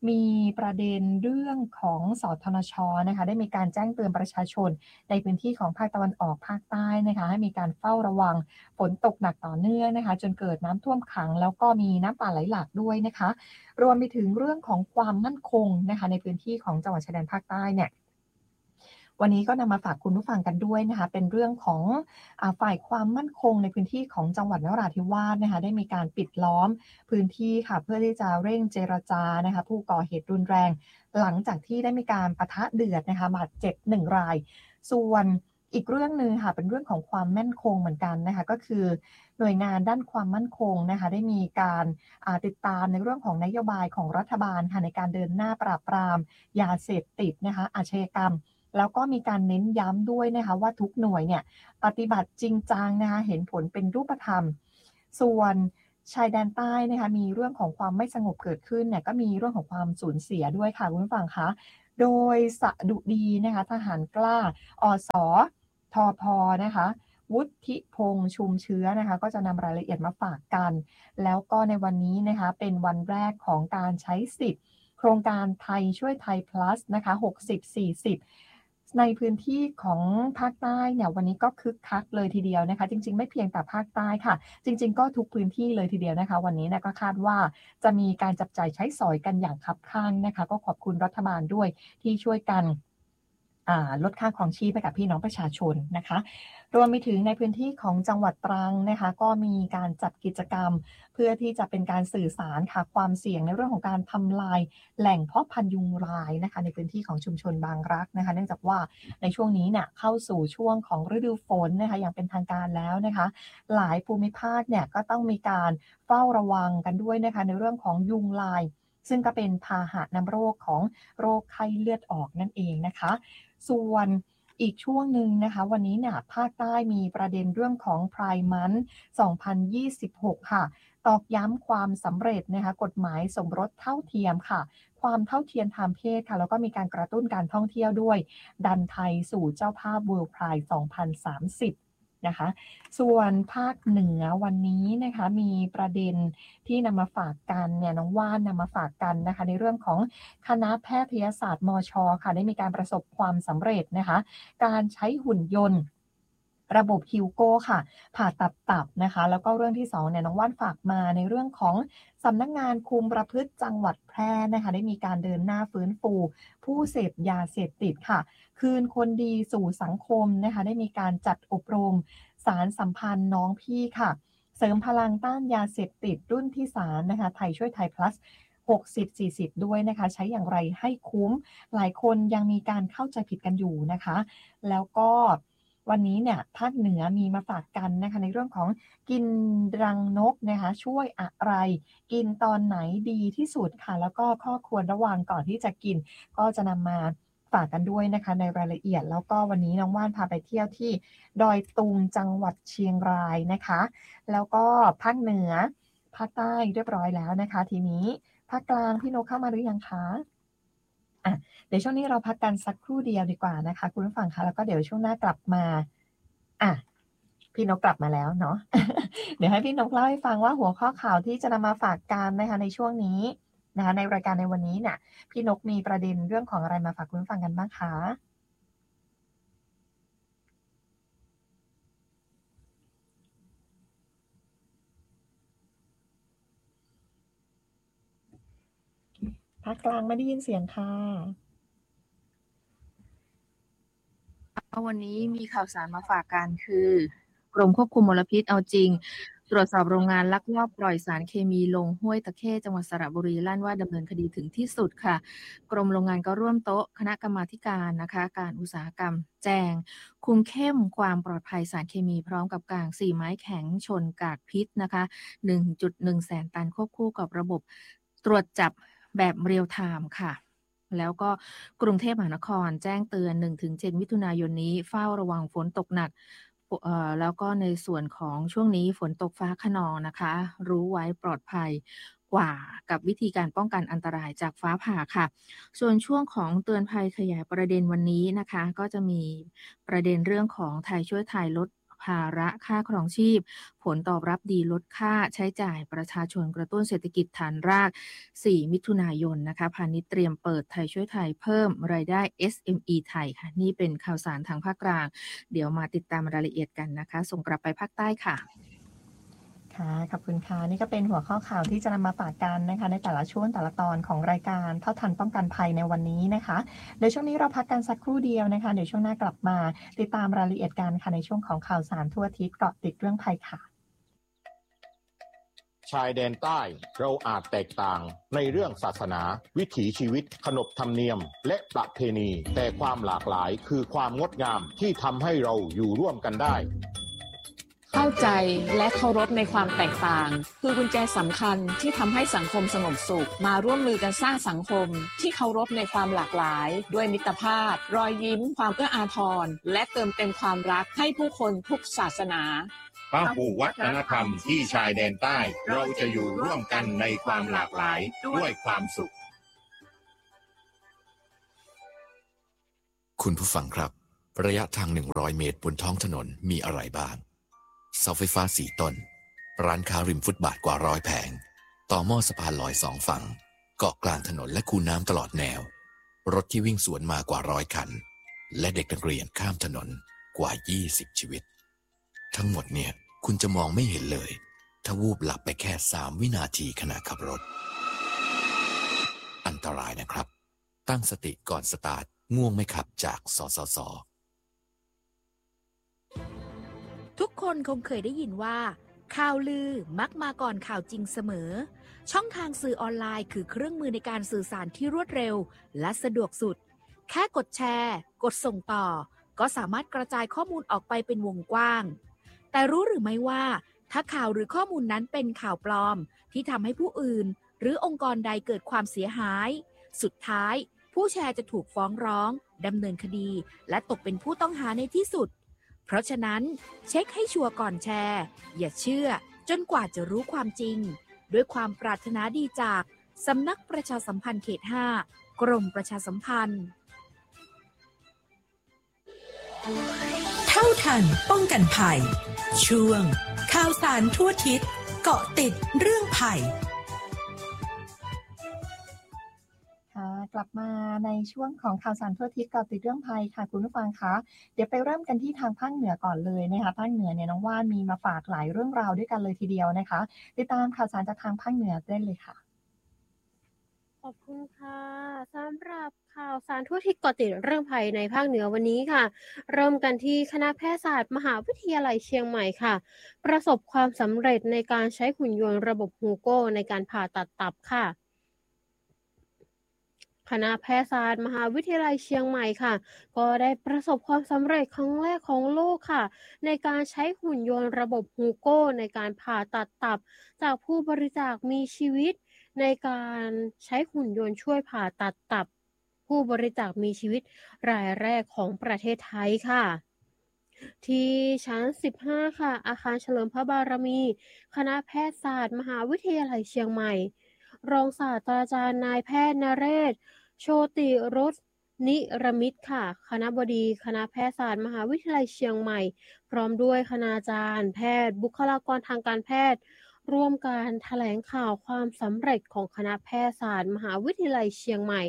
มีประเด็นเรื่องของสทนช.นะคะได้มีการแจ้งเตือนประชาชนในพื้นที่ของภาคตะวันออกภาคใต้นะคะให้มีการเฝ้าระวังฝนตกหนักต่อเนื่องนะคะจนเกิดน้ำท่วมขังแล้วก็มีน้ำป่าไหลหลากด้วยนะคะรวมไปถึงเรื่องของความมั่นคงนะคะในพื้นที่ของจังหวัดชายแดนภาคใต้เนี่ยวันนี้ก็นำมาฝากคุณผู้ฟังกันด้วยนะคะเป็นเรื่องของอ่าฝ่ายความมั่นคงในพื้นที่ของจังหวัดนราธิวาสนะคะได้มีการปิดล้อมพื้นที่ค่ะเพื่อที่จะเร่งเจรจานะคะผู้ก่อเหตุรุนแรงหลังจากที่ได้มีการปะทะเดือดนะคะบาดเจ็บหนึ่งรายส่วนอีกเรื่องนึงค่ะเป็นเรื่องของความมั่นคงเหมือนกันนะคะก็คือหน่วยงานด้านความมั่นคงนะคะได้มีการติดตามในเรื่องของนโยบายของรัฐบาลค่ะในการเดินหน้าปราบปรามยาเสพติดนะคะอาชญากรรมแล้วก็มีการเน้นย้ำด้วยนะคะว่าทุกหน่วยเนี่ยปฏิบัติจริงจังนะคะเห็นผลเป็นรูปธรรมส่วนชายแดนใต้นะคะมีเรื่องของความไม่สงบเกิดขึ้นเนี่ยก็มีเรื่องของความสูญเสียด้วยค่ะคุณผู้ฟังคะโดยสดุดีนะคะทหารกล้าอสทพนะคะวุฒิพงษ์ชุมเชื้อนะคะก็จะนำรายละเอียดมาฝากกันแล้วก็ในวันนี้นะคะเป็นวันแรกของการใช้สิทธิ์โครงการไทยช่วยไทย plus นะคะหกสิบ สี่สิบในพื้นที่ของภาคใต้เนี่ยวันนี้ก็คึกคักเลยทีเดียวนะคะจริงๆไม่เพียงแต่ภาคใต้ค่ะจริงๆก็ทุกพื้นที่เลยทีเดียวนะคะวันนี้นะก็คาดว่าจะมีการจับจ่ายใช้สอยกันอย่างคับคั่งนะคะก็ขอบคุณรัฐบาลด้วยที่ช่วยกันลดค่าครองชีพให้กับพี่น้องประชาชนนะคะรวมไปถึงในพื้นที่ของจังหวัดตรังนะคะก็มีการจัดกิจกรรมเพื่อที่จะเป็นการสื่อสารค่ะความเสี่ยงในเรื่องของการทำลายแหล่งเพาะพันธุ์ยุงลายนะคะในพื้นที่ของชุมชนบางรักนะคะเนื่องจากว่าในช่วงนี้เนี่ยเข้าสู่ช่วงของฤดูฝนนะคะอย่างเป็นทางการแล้วนะคะหลายภูมิภาคเนี่ยก็ต้องมีการเฝ้าระวังกันด้วยนะคะในเรื่องของยุงลายซึ่งก็เป็นพาหะนำโรคของโรคไข้เลือดออกนั่นเองนะคะส่วนอีกช่วงหนึ่งนะคะวันนี้เนี่ยภาคใต้มีประเด็นเรื่องของ Pride Month สองพันยี่สิบหกค่ะตอกย้ำความสำเร็จนะคะกฎหมายสมรสเท่าเทียมค่ะความเท่าเทียมทางเพศค่ะแล้วก็มีการกระตุ้นการท่องเที่ยวด้วยดันไทยสู่เจ้าภาพ World Pride สองพันสามสิบนะคะส่วนภาคเหนือวันนี้นะคะมีประเด็นที่นำมาฝากกันเนี่ยน้องว่านนำมาฝากกันนะคะในเรื่องของคณะแพทยศาสตร์มช.ค่ะได้มีการประสบความสำเร็จนะคะการใช้หุ่นยนต์ระบบฮิวโก้ค่ะผ่าตัดตับนะคะแล้วก็เรื่องที่สองเนี่ยน้องว่านฝากมาในเรื่องของสำนักงานคุมประพฤติจังหวัดแพร่นะคะได้มีการเดินหน้าฟื้นฟูผู้เสพยาเสพติดค่ะคืนคนดีสู่สังคมนะคะได้มีการจัดอบรมสารสัมพันธ์น้องพี่ค่ะเสริมพลังต้านยาเสพติดรุ่นที่สามนะคะไทยช่วยไทย plus หกสิบ สี่สิบด้วยนะคะใช้อย่างไรให้คุ้มหลายคนยังมีการเข้าใจผิดกันอยู่นะคะแล้วก็วันนี้เนี่ยภาคเหนือมีมาฝากกันนะคะในเรื่องของกินรังนกนะคะช่วยอะไรกินตอนไหนดีที่สุดค่ะแล้วก็ข้อควรระวังก่อนที่จะกินก็จะนำมาฝากกันด้วยนะคะในรายละเอียดแล้วก็วันนี้น้องว่านพาไปเที่ยวที่ดอยตุงจังหวัดเชียงรายนะคะแล้วก็ภาคเหนือภาคใต้เรียบร้อยแล้วนะคะทีนี้ภาคกลางพี่นกเข้ามาหรือยังคะอ่ะเดี๋ยวช่วงนี้เราพักกันสักครู่เดียวดีกว่านะคะคุณผู้ฟังคะแล้วก็เดี๋ยวช่วงหน้ากลับมาอ่ะพี่นกกลับมาแล้วเนาะ เดี๋ยวให้พี่นกเล่าให้ฟังว่าหัวข้อข่าวที่จะนำมาฝากกันนะคะในช่วงนี้นะคะในรายการในวันนี้เนี่ยพี่นกมีประเด็นเรื่องของอะไรมาฝากคุณผู้ฟังกันบ้างคะภาคกลางไม่ได้ยินเสียงค่ะวันนี้มีข่าวสารมาฝากกันคือกรมควบคุมมลพิษเอาจริงตรวจสอบโรงงานลักลอบปล่อยสารเคมีลงห้วยตะเข้จังหวัดสระบุรีลั่นว่าดำเนินคดีถึงที่สุดค่ะกรมโรงงานก็ร่วมโต๊ะคณะกรรมาธิการนะคะการอุตสาหกรรมแจงคุมเข้มความปลอดภัยสารเคมีพร้อมกับกลางสี่ไม้แข็งชนกากพิษนะคะ หนึ่งจุดหนึ่ง แสนตันควบคู่กับระบบตรวจจับแบบเรียลไทม์ค่ะแล้วก็กรุงเทพมหานครแจ้งเตือน หนึ่งถึงเจ็ด มิถุนายนนี้เฝ้าระวังฝนตกหนักเอ่อแล้วก็ในส่วนของช่วงนี้ฝนตกฟ้าคะนองนะคะรู้ไว้ปลอดภัยกว่ากับวิธีการป้องกันอันตรายจากฟ้าผ่าค่ะส่วนช่วงของเตือนภัยขยายประเด็นวันนี้นะคะก็จะมีประเด็นเรื่องของไทยช่วยไทยลดภาระค่าครองชีพผลตอบรับดีลดค่าใช้จ่ายประชาชนกระตุ้นเศรษฐกิจฐานรากสี่มิถุนายนนะคะพาณิชย์เตรียมเปิดไทยช่วยไทยเพิ่มรายได้ เอส เอ็ม อี ไทยค่ะนี่เป็นข่าวสารทางภาคกลางเดี๋ยวมาติดตามรายละเอียดกันนะคะส่งกลับไปภาคใต้ค่ะค่ะขอบคุณค่ะนี่ก็เป็นหัวข้อข่าวที่จะนำมาฝากกันนะคะในแต่ละช่วงแต่ละตอนของรายการเท่าทันป้องกันภัยในวันนี้นะคะเดี๋ยวช่วงนี้เราพักกันสักครู่เดียวนะคะเดี๋ยวช่วงหน้ากลับมาติดตามรายละเอียดกันค่ะในช่วงของข่าวสารทั่วอาทิตย์เกาะติดเรื่องภัยค่ะชายแดนใต้เราอาจแตกต่างในเรื่องศาสนาวิถีชีวิตขนบธรรมเนียมและประเพณีแต่ความหลากหลายคือความงดงามที่ทำให้เราอยู่ร่วมกันได้เข้าใจและเคารพในความแตกต่างคือกุญแจสำคัญที่ทำให้สังคมสงบสุขมาร่วมมือกันสร้างสังคมที่เคารพในความหลากหลายด้วยมิตรภาพรอยยิ้มความเอื้ออาทรและเติมเต็มความรักให้ผู้คนทุกศาสนาพหุวัฒนธรรมที่ชายแดนใต้เราจะอยู่ร่วมกันในความหลากหลายด้วยความสุขคุณผู้ฟังครับระยะทางหนึ่งร้อยเมตรบนท้องถนนมีอะไรบ้างเสาไฟฟ้าสี่ต้นร้านค้าริมฟุตบาทกว่าร้อยแผงต่อหม้อสะพานลอยสองฝั่งเกาะกลางถนนและคูน้ำตลอดแนวรถที่วิ่งสวนมากว่าร้อยคันและเด็กนักเรียนข้ามถนนกว่ายี่สิบชีวิตทั้งหมดเนี่ยคุณจะมองไม่เห็นเลยถ้าวูบหลับไปแค่สามวินาทีขณะขับรถอันตรายนะครับตั้งสติก่อนสตาร์ทง่วงไม่ขับจากสสส. ทุกคนคงเคยได้ยินว่าข่าวลือมักมาก่อนข่าวจริงเสมอช่องทางสื่อออนไลน์คือเครื่องมือในการสื่อสารที่รวดเร็วและสะดวกสุดแค่กดแชร์กดส่งต่อก็สามารถกระจายข้อมูลออกไปเป็นวงกว้างแต่รู้หรือไม่ว่าถ้าข่าวหรือข้อมูลนั้นเป็นข่าวปลอมที่ทำให้ผู้อื่นหรือองค์กรใดเกิดความเสียหายสุดท้ายผู้แชร์จะถูกฟ้องร้องดำเนินคดีและตกเป็นผู้ต้องหาในที่สุดเพราะฉะนั้นเช็คให้ชัวร์ก่อนแชร์อย่าเชื่อจนกว่าจะรู้ความจริงด้วยความปรารถนาดีจากสำนักประชาสัมพันธ์เขตห้ากรมประชาสัมพันธ์เท่าทันป้องกันภัยช่วงข่าวสารทั่วทิศเกาะติดเรื่องภัยกลับมาในช่วงของข่าวสารทั่วทิศกับติดเรื่องภัยค่ะคุณผู้ฟังคะเดี๋ยวไปเริ่มกันที่ทางภาคเหนือก่อนเลยนะคะภาคเหนือเนี่ยน้องว่านมีมาฝากหลายเรื่องราวด้วยกันเลยทีเดียวนะคะติดตามข่าวสารจากทางภาคเหนือได้เลยค่ะขอบคุณค่ะสำหรับข่าวสารทั่วทิศเกาะติดเรื่องภัยในภาคเหนือวันนี้ค่ะเริ่มกันที่คณะแพทยศาสตร์มหาวิทยาลัยเชียงใหม่ค่ะประสบความสำเร็จในการใช้หุ่นยนต์ระบบฮูโก้ในการผ่าตัดตับค่ะคณะแพทยศาสตร์มหาวิทยาลัยเชียงใหม่ค่ะก็ได้ประสบความสำเร็จครั้งแรกของโลกค่ะในการใช้หุ่นยนต์ระบบฮูโก้ในการผ่าตัดตับจากผู้บริจาคมีชีวิตในการใช้หุ่นยนต์ช่วยผ่าตัดตับผู้บริจาคมีชีวิตรายแรกของประเทศไทยค่ะที่ชั้นสิบห้าค่ะอาคารเฉลิมพระบารมีคณะแพทยศาสตร์มหาวิทยาลัยเชียงใหม่รองศาสตราจารย์นายแพทย์นเรศโชติรสนิรมิตค่ะคณบดีคณะแพทยศาสตร์มหาวิทยาลัยเชียงใหม่พร้อมด้วยคณาจารย์แพทย์บุคลากรทางการแพทย์ร่วมการแถลงข่าวความสำเร็จของคณะแพทยศาสตร์มหาวิทยาลัยเชียงใหม่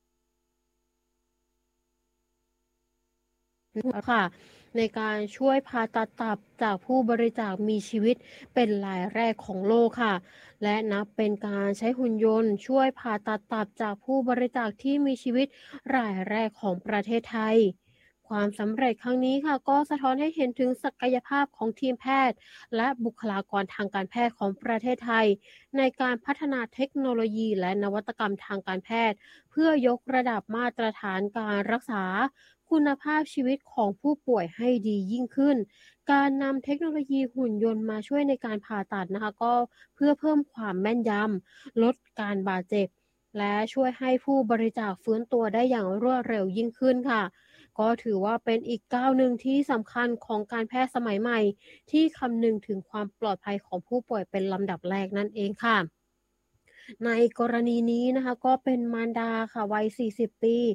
ค่ะในการช่วยผ่าตัดตับจากผู้บริจาคมีชีวิตเป็นรายแรกของโลกค่ะและนับเป็นการใช้หุ่นยนต์ช่วยผ่าตัดตับจากผู้บริจาคที่มีชีวิตรายแรกของประเทศไทยความสำเร็จครั้งนี้ค่ะก็สะท้อนให้เห็นถึงศักยภาพของทีมแพทย์และบุคลากรทางการแพทย์ของประเทศไทยในการพัฒนาเทคโนโลยีและนวัตกรรมทางการแพทย์เพื่อยกระดับมาตรฐานการรักษาคุณภาพชีวิตของผู้ป่วยให้ดียิ่งขึ้นการนำเทคโนโลยีหุ่นยนต์มาช่วยในการผ่าตัดนะคะก็เพื่อเพิ่มความแม่นยำลดการบาดเจ็บและช่วยให้ผู้บริจาคฟื้นตัวได้อย่างรวดเร็วยิ่งขึ้นค่ะก็ถือว่าเป็นอีกก้าวหนึ่งที่สำคัญของการแพทย์สมัยใหม่ที่คำนึงถึงความปลอดภัยของผู้ป่วยเป็นลำดับแรกนั่นเองค่ะในกรณีนี้นะคะก็เป็นมารดาค่ะวัยสี่สิบปี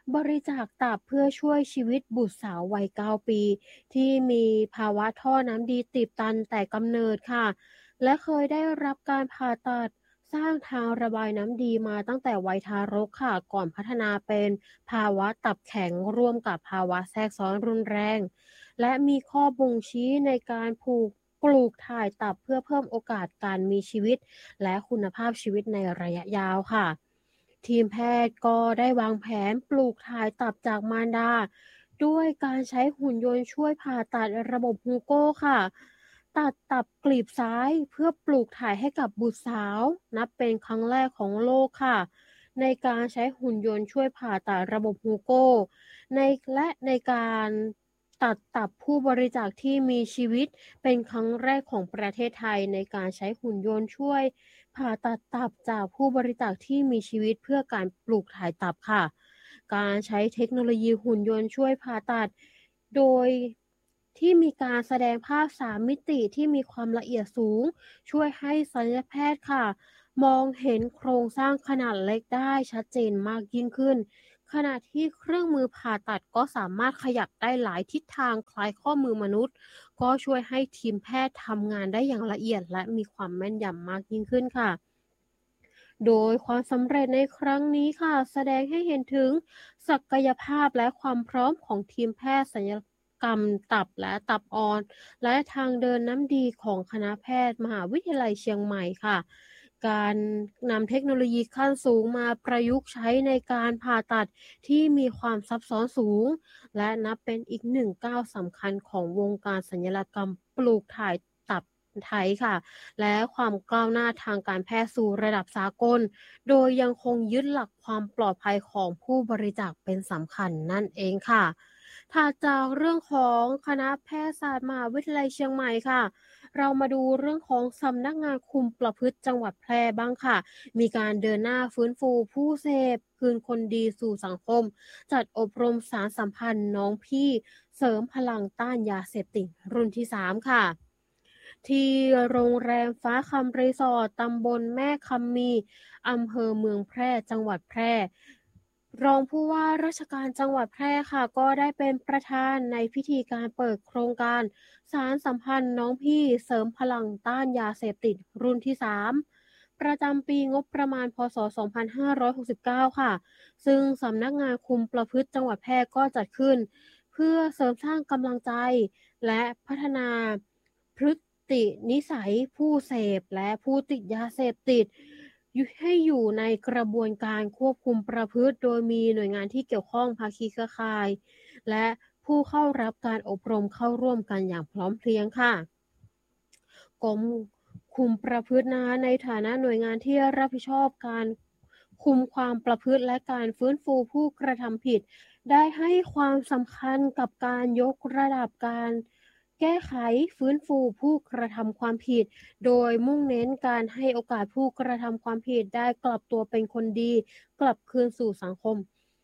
บริจาคตับเพื่อช่วยชีวิตบุตรสาววัยเก้าปีที่มีภาวะท่อน้ำดีตีบตันแต่กำเนิดค่ะและเคยได้รับการผ่าตัดสร้างทางระบายน้ำดีมาตั้งแต่วัยทารกค่ะก่อนพัฒนาเป็นภาวะตับแข็งร่วมกับภาวะแทรกซ้อนรุนแรงและมีข้อบ่งชี้ในการผูกปลูกถ่ายตับเพื่อเพิ่มโอกาสการมีชีวิตและคุณภาพชีวิตในระยะยาวค่ะทีมแพทย์ก็ได้วางแผนปลูกถ่ายตับจากมารดาด้วยการใช้หุ่นยนต์ช่วยผ่าตัดระบบฮูโก้ค่ะตัดตับกลีบซ้ายเพื่อปลูกถ่ายให้กับบุตรสาวนับเป็นครั้งแรกของโลกค่ะในการใช้หุ่นยนต์ช่วยผ่าตัดระบบฮูโก้ในและในการตัดตับผู้บริจาคที่มีชีวิตเป็นครั้งแรกของประเทศไทยในการใช้หุ่นยนต์ช่วยผ่าตัดตับจากผู้บริจาคที่มีชีวิตเพื่อการปลูกถ่ายตับค่ะการใช้เทคโนโลยีหุ่นยนต์ช่วยผ่าตัดโดยที่มีการแสดงภาพสามมิติที่มีความละเอียดสูงช่วยให้ศัลยแพทย์ค่ะมองเห็นโครงสร้างขนาดเล็กได้ชัดเจนมากยิ่งขึ้นขณะที่เครื่องมือผ่าตัดก็สามารถขยับได้หลายทิศทางคล้ายข้อมือมนุษย์ก็ช่วยให้ทีมแพทย์ทำงานได้อย่างละเอียดและมีความแม่นยำมากยิ่งขึ้นค่ะโดยความสำเร็จในครั้งนี้ค่ะแสดงให้เห็นถึงศักยภาพและความพร้อมของทีมแพทย์ศัลยกรรมตับและตับอ่อนและทางเดินน้ำดีของคณะแพทย์มหาวิทยาลัยเชียงใหม่ค่ะการนำเทคโนโลยีขั้นสูงมาประยุกต์ใช้ในการผ่าตัดที่มีความซับซ้อนสูงและนับเป็นอีกหนึ่งก้าวสำคัญของวงการศัลยกรรมปลูกถ่ายตับไทยค่ะและความก้าวหน้าทางการแพทย์สู่ระดับสากลโดยยังคงยึดหลักความปลอดภัยของผู้บริจาคเป็นสำคัญนั่นเองค่ะถัดจากเรื่องของคณะแพทยศาสตร์มหาวิทยาลัยเชียงใหม่ค่ะเรามาดูเรื่องของสำนักงานคุมประพฤติจังหวัดแพร่บ้างค่ะมีการเดินหน้าฟื้นฟูผู้เสพคืนคนดีสู่สังคมจัดอบรมสารสัมพันธ์น้องพี่เสริมพลังต้านยาเสพติดรุ่นที่สามค่ะที่โรงแรมฟ้าคำรีสอร์ทตำบลแม่คำมีอำเภอเมืองแพร่จังหวัดแพร่รองผู้ว่าราชการจังหวัดแพร่ค่ะก็ได้เป็นประธานในพิธีการเปิดโครงการสารสัมพันธ์น้องพี่เสริมพลังต้านยาเสพติดรุ่นที่สามประจำปีงบประมาณพ.ศ. สองพันห้าร้อยหกสิบเก้าค่ะซึ่งสำนักงานคุมประพฤติจังหวัดแพร่ก็จัดขึ้นเพื่อเสริมสร้างกำลังใจและพัฒนาพฤตินิสัยผู้เสพและผู้ติดยาเสพติดให้อยู่ในกระบวนการควบคุมประพฤติโดยมีหน่วยงานที่เกี่ยวข้องภาคีเครือข่ายและผู้เข้ารับการอบรมเข้าร่วมกันอย่างพร้อมเพรียงค่ะกรมคุมประพฤตินะคะในฐานะหน่วยงานที่รับผิดชอบการคุมความประพฤติและการฟื้นฟูผู้กระทำผิดได้ให้ความสำคัญกับการยกระดับการแก้ไขฟื้นฟูผู้กระทำความผิดโดยมุ่งเน้นการให้โอกาสผู้กระทำความผิดได้กลับตัวเป็นคนดีกลับคืนสู่สังคม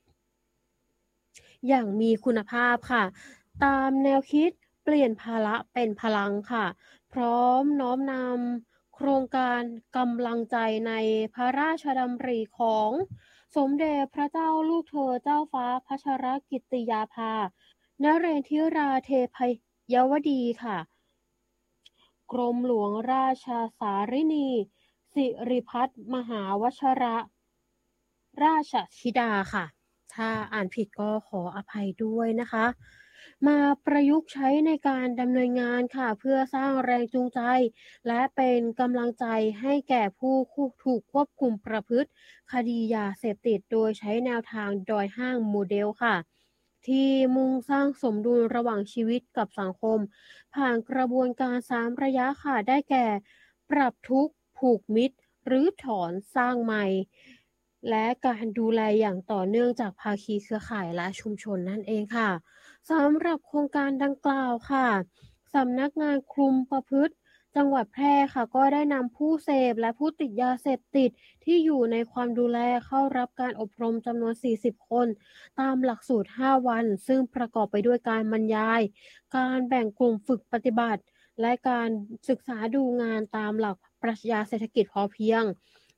อย่างมีคุณภาพค่ะตามแนวคิดเปลี่ยนภาระเป็นพลังค่ะพร้อมน้อมนำโครงการกำลังใจในพระราชดำริของสมเด็จพระเจ้าลูกเธอเจ้าฟ้าพัชรกิติยาภานเรศธิราเทพยวดีค่ะกรมหลวงราชสารินีสิริพัฒน์มหาวชรราชธิดาค่ะถ้าอ่านผิดก็ขออภัยด้วยนะคะมาประยุกต์ใช้ในการดำเนินงานค่ะเพื่อสร้างแรงจูงใจและเป็นกำลังใจให้แก่ผู้ถูกควบคุมประพฤติคดียาเสพติดโดยใช้แนวทางดอยห้างโมเดลค่ะที่มุ่งสร้างสมดุลระหว่างชีวิตกับสังคมผ่านกระบวนการสามระยะค่ะได้แก่ปรับทุกข์ผูกมิตรหรือถอนสร้างใหม่และการดูแลอย่างต่อเนื่องจากภาคีเครือข่ายและชุมชนนั่นเองค่ะสำหรับโครงการดังกล่าวค่ะสำนักงานคุมประพฤติจังหวัดแพร่ค่ะก็ได้นำผู้เสพและผู้ติดยาเสพติดที่อยู่ในความดูแลเข้ารับการอบรมจำนวนสี่สิบคนตามหลักสูตรห้าวันซึ่งประกอบไปด้วยการบรรยายการแบ่งกลุ่มฝึกปฏิบัติและการศึกษาดูงานตามหลักปรัชญาเศรษฐกิจพอเพียง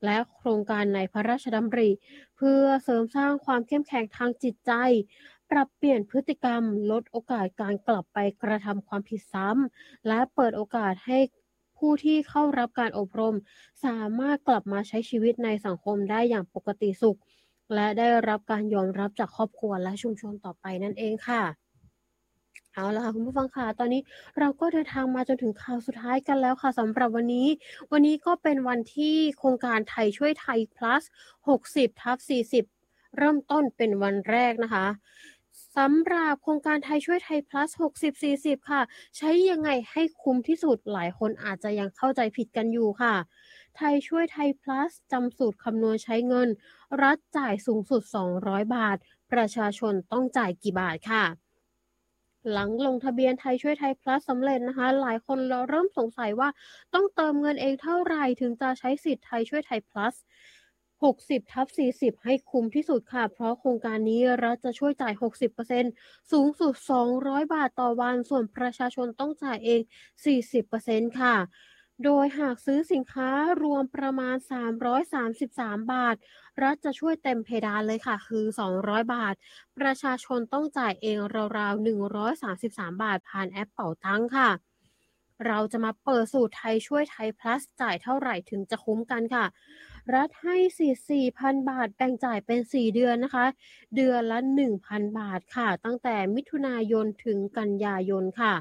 และโครงการในพระราชดำริเพื่อเสริมสร้างความเข้มแข็งทางจิตใจปรับเปลี่ยนพฤติกรรมลดโอกาสการกลับไปกระทำความผิดซ้ำและเปิดโอกาสให้ผู้ที่เข้ารับการอบรมสามารถกลับมาใช้ชีวิตในสังคมได้อย่างปกติสุขและได้รับการยอมรับจากครอบครัวและชุมชนต่อไปนั่นเองค่ะเอาล่ะคุณผู้ฟังค่ะตอนนี้เราก็เดินทางมาจนถึงข่าวสุดท้ายกันแล้วค่ะสำหรับวันนี้วันนี้ก็เป็นวันที่โครงการไทยช่วยไทย plus หกสิบทับสี่สิบ เริ่มต้นเป็นวันแรกนะคะสำหรับโครงการไทยช่วยไทย plus หกสิบ สี่สิบ ค่ะใช้ยังไงให้คุ้มที่สุดหลายคนอาจจะยังเข้าใจผิดกันอยู่ค่ะไทยช่วยไทย plus จำสูตรคำนวณใช้เงินรัฐจ่ายสูงสุดสองร้อยบาทประชาชนต้องจ่ายกี่บาทค่ะหลังลงทะเบียนไทยช่วยไทย plus สำเร็จนะคะหลายคนเริ่มสงสัยว่าต้องเติมเงินเองเท่าไหร่ถึงจะใช้สิทธิ์ไทยช่วยไทย plusหกสิบทับสี่สิบ ให้คุ้มที่สุดค่ะเพราะโครงการนี้รัฐจะช่วยจ่าย หกสิบเปอร์เซ็นต์ สูงสุดสองร้อยบาทต่อวันส่วนประชาชนต้องจ่ายเอง สี่สิบเปอร์เซ็นต์ ค่ะโดยหากซื้อสินค้ารวมประมาณสามร้อยสามสิบสามบาทรัฐจะช่วยเต็มเพดานเลยค่ะคือสองร้อยบาทประชาชนต้องจ่ายเองราวๆหนึ่งร้อยสามสิบสามบาทผ่านแอปเป๋าตังค่ะเราจะมาเปิดสูตรไทยช่วยไทย plus จ่ายเท่าไหร่ถึงจะคุ้มกันค่ะรัฐให้สิทธิ์ สี่พัน บาทแบ่งจ่ายเป็นสี่เดือนนะคะเดือนละ หนึ่งพัน บาทค่ะตั้งแต่มิถุนายนถึงกันยายนค่ะ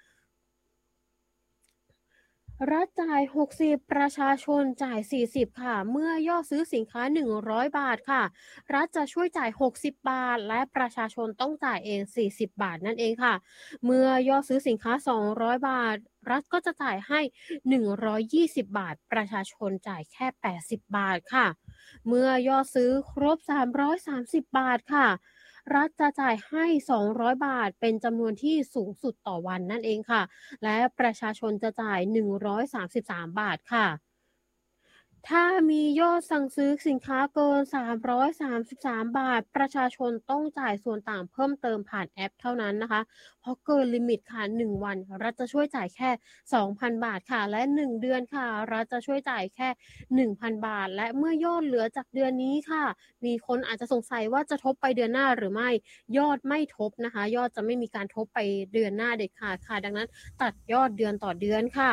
รัฐจ่ายหกสิบประชาชนจ่ายสี่สิบค่ะเมื่อยอดซื้อสินค้าหนึ่งร้อยบาทค่ะรัฐจะช่วยจ่ายหกสิบบาทและประชาชนต้องจ่ายเองสี่สิบบาทนั่นเองค่ะเมื่อยอดซื้อสินค้าสองร้อยบาทรัฐก็จะจ่ายให้หนึ่งร้อยยี่สิบบาทประชาชนจ่ายแค่แปดสิบบาทค่ะเมื่อยอดซื้อครบสามร้อยสามสิบบาทค่ะรัฐจะจ่ายให้สองร้อยบาทเป็นจำนวนที่สูงสุดต่อวันนั่นเองค่ะและประชาชนจะจ่ายหนึ่งร้อยสามสิบสามบาทค่ะถ้ามียอดสั่งซื้อสินค้าเกินสามร้อยสามสิบสามบาทประชาชนต้องจ่ายส่วนต่างเพิ่มเติมผ่านแอปเท่านั้นนะคะเพราะเกินลิมิตค่ะหนึ่งวันรัฐจะช่วยจ่ายแค่ สองพัน บาทค่ะและหนึ่งเดือนค่ะรัฐจะช่วยจ่ายแค่ หนึ่งพัน บาทและเมื่อยอดเหลือจากเดือนนี้ค่ะมีคนอาจจะสงสัยว่าจะทบไปเดือนหน้าหรือไม่ยอดไม่ทบนะคะยอดจะไม่มีการทบไปเดือนหน้าเด็ดขาดค่ะดังนั้นตัดยอดเดือนต่อเดือนค่ะ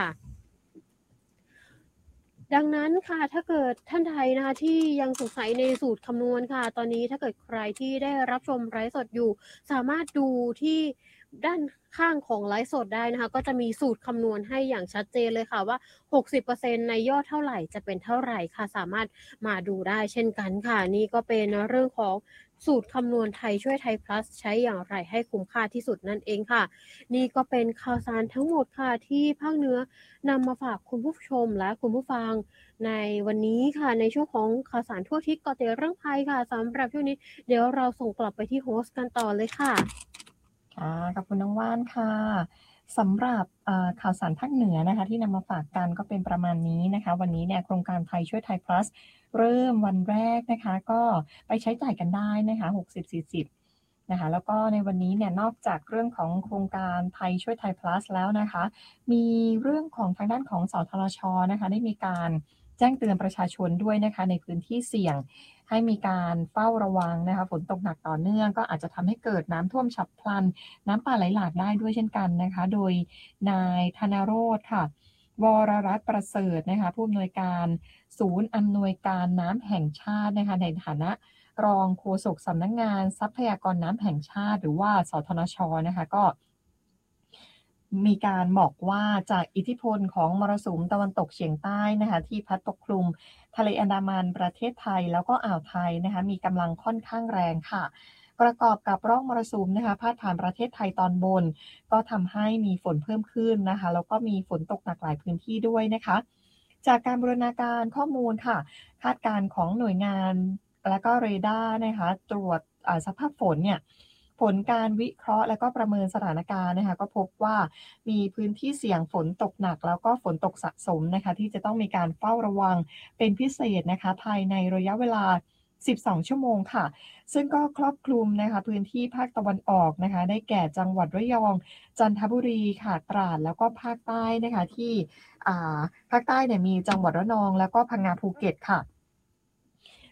ดังนั้นค่ะถ้าเกิดท่านใดนะคะที่ยังสงสัยในสูตรคำนวณค่ะตอนนี้ถ้าเกิดใครที่ได้รับชมไลฟ์สดอยู่สามารถดูที่ด้านข้างของไลฟ์สดได้นะคะก็จะมีสูตรคำนวณให้อย่างชัดเจนเลยค่ะว่า หกสิบเปอร์เซ็นต์ ในยอดเท่าไหร่จะเป็นเท่าไหร่ค่ะสามารถมาดูได้เช่นกันค่ะนี่ก็เป็นเรื่องของสูตรคำนวณไทยช่วยไทย plus ใช้อย่างไรให้คุ้มค่าที่สุดนั่นเองค่ะนี่ก็เป็นข่าวสารทั้งหมดค่ะที่ภาคเหนือนำมาฝากคุณผู้ชมและคุณผู้ฟังในวันนี้ค่ะในช่วงของข่าวสารทั่วทิศเกาะติดเรื่องภัยค่ะสำหรับช่วงนี้เดี๋ยวเราส่งกลับไปที่โฮสต์กันต่อเลยค่ะค่ะขอบคุณน้องว่านค่ะสำหรับข่าวสารภาคเหนือนะคะที่นำมาฝากกันก็เป็นประมาณนี้นะคะวันนี้เนี่ยโครงการไทยช่วยไทย plus เริ่มวันแรกนะคะก็ไปใช้จ่ายกันได้นะคะหกสิบ สี่สิบนะคะแล้วก็ในวันนี้เนี่ยนอกจากเรื่องของโครงการไทยช่วยไทย plus แล้วนะคะมีเรื่องของทางด้านของสทช.นะคะได้มีการแจ้งเตือนประชาชนด้วยนะคะในพื้นที่เสี่ยงให้มีการเฝ้าระวังนะคะฝนตกหนักต่อเนื่องก็อาจจะทำให้เกิดน้ำท่วมฉับพลันน้ำป่าไหลหลากได้ด้วยเช่นกันนะคะโดยนายธนโรจน์ค่ะวรรัตน์ประเสริฐนะคะผู้อำนวยการศูนย์อำนวยการน้ำแห่งชาตินะคะในฐานะรองโฆษกสำนักงานทรัพยากรน้ำแห่งชาติหรือว่าสทช.นะคะก็มีการบอกว่าจากอิทธิพลของมรสุมตะวันตกเฉียงใต้นะคะที่พัดปกคลุมทะเลอันดามันประเทศไทยแล้วก็อ่าวไทยนะคะมีกำลังค่อนข้างแรงค่ะประกอบกับร่องมรสุมนะคะพาดผ่านประเทศไทยตอนบนก็ทำให้มีฝนเพิ่มขึ้นนะคะแล้วก็มีฝนตกหนักหลายพื้นที่ด้วยนะคะจากการบูรณาการข้อมูลค่ะคาดการณ์ของหน่วยงานและก็เรดาร์นะคะตรวจสภาพฝนเนี่ยผลการวิเคราะห์และก็ประเมินสถานการณ์นะคะก็พบว่ามีพื้นที่เสี่ยงฝนตกหนักแล้วก็ฝนตกสะสมนะคะที่จะต้องมีการเฝ้าระวังเป็นพิเศษนะคะภายในระยะเวลาสิบสองชั่วโมงค่ะซึ่งก็ครอบคลุมนะคะพื้นที่ภาคตะวันออกนะคะได้แก่จังหวัดระยองจันทบุรีค่ะตราดแล้วก็ภาคใต้นะคะที่อ่าภาคใต้เนี่ยมีจังหวัดระนองแล้วก็พังงาภูเก็ตค่ะ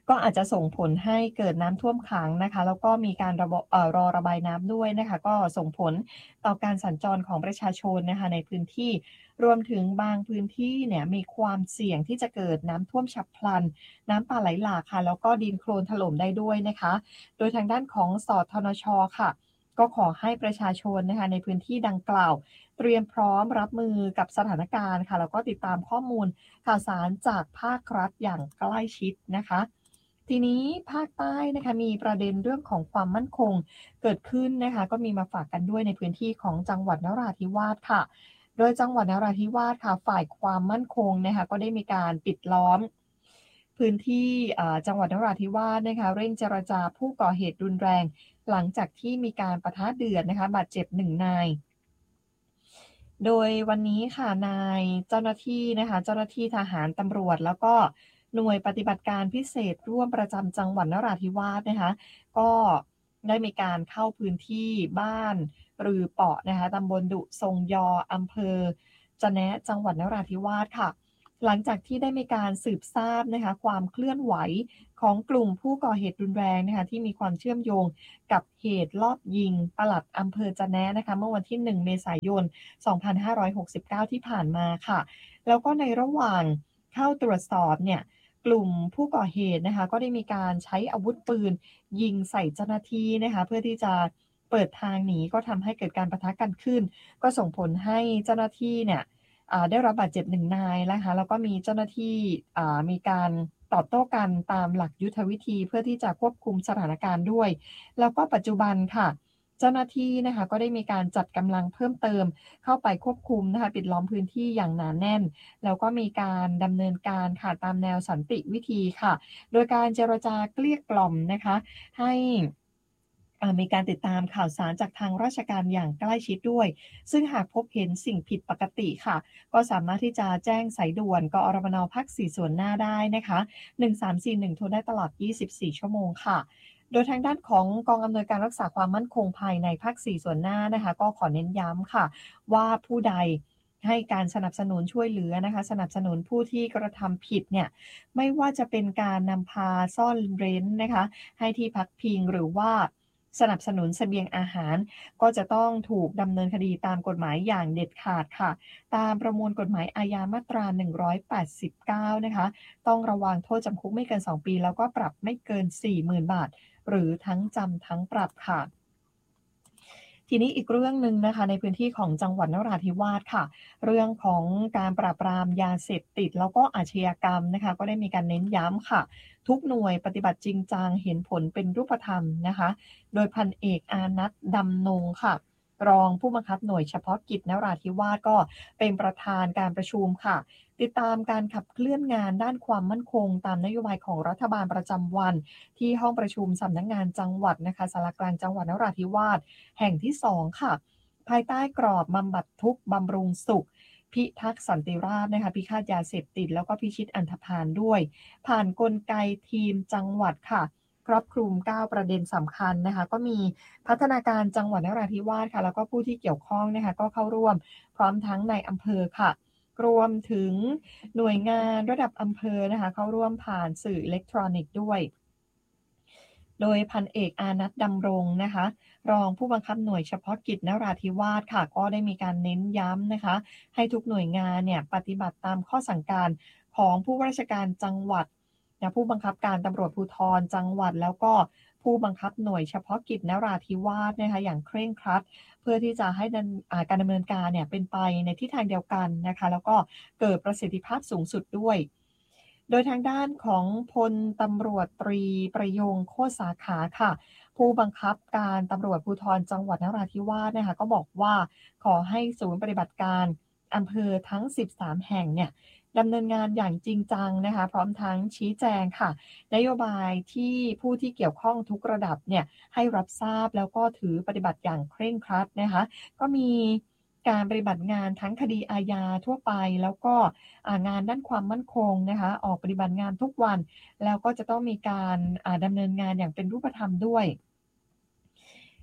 ก็อาจจะส่งผลให้เกิดน้ำท่วมขังนะคะแล้วก็มีการระบบเอ่อรอระบายน้ำด้วยนะคะก็ส่งผลต่อการสัญจรของประชาชนนะคะในพื้นที่รวมถึงบางพื้นที่เนี่ยมีความเสี่ยงที่จะเกิดน้ำท่วมฉับพลันน้ำป่าไหลหลากค่ะแล้วก็ดินโคลนถล่มได้ด้วยนะคะโดยทางด้านของสทนช.ค่ะก็ขอให้ประชาชนนะคะในพื้นที่ดังกล่าวเตรียมพร้อมรับมือกับสถานการณ์ค่ะแล้วก็ติดตามข้อมูลข่าวสารจากภาครัฐอย่างใกล้ชิดนะคะทีนี้ภาคใต้นะคะมีประเด็นเรื่องของความมั่นคงเกิดขึ้นนะคะก็มีมาฝากกันด้วยในพื้นที่ของจังหวัดนราธิวาสค่ะโดยจังหวัดนราธิวาสค่ะฝ่ายความมั่นคงนะคะก็ได้มีการปิดล้อมพื้นที่จังหวัดนราธิวาสนะคะเร่งเจรจาผู้ก่อเหตุรุนแรงหลังจากที่มีการปะทะเดือดนะคะบาดเจ็บหนึ่งนายโดยวันนี้ค่ะนายเจ้าหน้าที่นะคะเจ้าหน้าที่ทหารตำรวจแล้วก็หน่วยปฏิบัติการพิเศษร่วมประจำจังหวัดนราธิวาสนะคะก็ได้มีการเข้าพื้นที่บ้านรือเปาะนะคะตำบลดุทรงยออำเภอจะแนะจังหวัดนราธิวาสค่ะหลังจากที่ได้มีการสืบทราบนะคะความเคลื่อนไหวของกลุ่มผู้ก่อเหตุรุนแรงนะคะที่มีความเชื่อมโยงกับเหตุลอบยิงปลัดอำเภอจะแนะนะคะเมื่อวันที่หนึ่งเมษายนสองพันห้าร้อยหกสิบเก้าที่ผ่านมาค่ะแล้วก็ในระหว่างเข้าตรวจสอบเนี่ยกลุ่มผู้ก่อเหตุนะคะก็ได้มีการใช้อาวุธปืนยิงใส่เจ้าหน้าที่นะคะเพื่อที่จะเปิดทางหนีก็ทำให้เกิดการปะทะกันขึ้นก็ส่งผลให้เจ้าหน้าที่เนี่ยได้รับบาดเจ็บหนึ่งนายนะคะแล้วก็มีเจ้าหน้าที่มีการตอบโต้กันตามหลักยุทธวิธีเพื่อที่จะควบคุมสถานการณ์ด้วยแล้วก็ปัจจุบันค่ะเจ้าหน้าที่นะคะก็ได้มีการจัดกำลังเพิ่มเติมเข้าไปควบคุมนะคะปิดล้อมพื้นที่อย่างหนาแน่นแล้วก็มีการดำเนินการค่ะตามแนวสันติวิธีค่ะโดยการเจรจาเกลี้ยกล่อมนะคะให้มีการติดตามข่าวสารจากทางราชการอย่างใกล้ชิดด้วยซึ่งหากพบเห็นสิ่งผิดปกติค่ะก็สามารถที่จะแจ้งสายด่วนกอรมนภาคสี่ส่วนหน้าได้นะคะหนึ่งสามสี่หนึ่งโทรได้ตลอดยี่สิบสี่ชั่วโมงค่ะโดยทางด้านของกองอำนวยการรักษาความมั่นคงภายในภาคสี่ส่วนหน้านะคะก็ขอเน้นย้ำค่ะว่าผู้ใดให้การสนับสนุนช่วยเหลือนะคะสนับสนุนผู้ที่กระทำผิดเนี่ยไม่ว่าจะเป็นการนำพาซ่อนเร้นนะคะให้ที่พักพิงหรือว่าสนับสนุนเสบียงอาหารก็จะต้องถูกดำเนินคดีตามกฎหมายอย่างเด็ดขาดค่ะตามประมวลกฎหมายอาญามาตราหนึ่งร้อยแปดสิบเก้านะคะต้องระวังโทษจำคุกไม่เกินสองปีแล้วก็ปรับไม่เกิน สี่หมื่น บาทหรือทั้งจำทั้งปรับค่ะทีนี้อีกเรื่องนึงนะคะในพื้นที่ของจังหวัดนราธิวาสค่ะเรื่องของการปราบปรามยาเสพติดแล้วก็อาชญากรรมนะคะก็ได้มีการเน้นย้ำค่ะทุกหน่วยปฏิบัติจริงจังเห็นผลเป็นรูปธรรมนะคะโดยพันเอกอานัทดำนงค่ะรองผู้บังคับหน่วยเฉพาะกิจนราธิวาสก็เป็นประธานการประชุมค่ะติดตามการขับเคลื่อนงานด้านความมั่นคงตามนโยบายของรัฐบาลประจำวันที่ห้องประชุมสำนักงานจังหวัดนะคะศาลากลางจังหวัดนราธิวาสแห่งที่สองค่ะภายใต้กรอบบำบัดทุกข์บำรุงสุขพิทักษ์สันติราษฎร์นะคะพิฆาตยาเสพติดแล้วก็พิชิตอันธพาลด้วยผ่านกลไกทีมจังหวัดค่ะครอบคลุมเก้าประเด็นสำคัญนะคะก็มีพัฒนาการจังหวัดนราธิวาสค่ะแล้วก็ผู้ที่เกี่ยวข้องนะคะก็เข้าร่วมพร้อมทั้งในอำเภอค่ะรวมถึงหน่วยงานระดับอำเภอนะคะเข้าร่วมผ่านสื่ออิเล็กทรอนิกส์ด้วยโดยพันเอกอานัทดำรงนะคะรองผู้บังคับหน่วยเฉพาะกิจนราธิวาสค่ะก็ได้มีการเน้นย้ำนะคะให้ทุกหน่วยงานเนี่ยปฏิบัติตามข้อสั่งการของผู้ว่าราชการจังหวัดนะผู้บังคับการตำรวจภูธรจังหวัดแล้วก็ผู้บังคับหน่วยเฉพาะกิจนราธิวาสนะคะอย่างเคร่งครัดเพื่อที่จะให้การดำเนินการเนี่ยเป็นไปในทิศทางเดียวกันนะคะแล้วก็เกิดประสิทธิภาพสูงสุดด้วยโดยทางด้านของพลตำรวจตรีประยงโคตรสาขาค่ะผู้บังคับการตำรวจภูธรจังหวัดนราธิวาสนะคะก็บอกว่าขอให้ศูนย์ปฏิบัติการอำเภอทั้งสิบสามแห่งเนี่ยดำเนินงานอย่างจริงจังนะคะพร้อมทั้งชี้แจงค่ะนโยบายที่ผู้ที่เกี่ยวข้องทุกระดับเนี่ยให้รับทราบแล้วก็ถือปฏิบัติอย่างเคร่งครัดนะคะก็มีการปฏิบัติงานทั้งคดีอาญาทั่วไปแล้วก็งานด้านความมั่นคงนะคะออกปฏิบัติงานทุกวันแล้วก็จะต้องมีการดำเนินงานอย่างเป็นรูปธรรมด้วย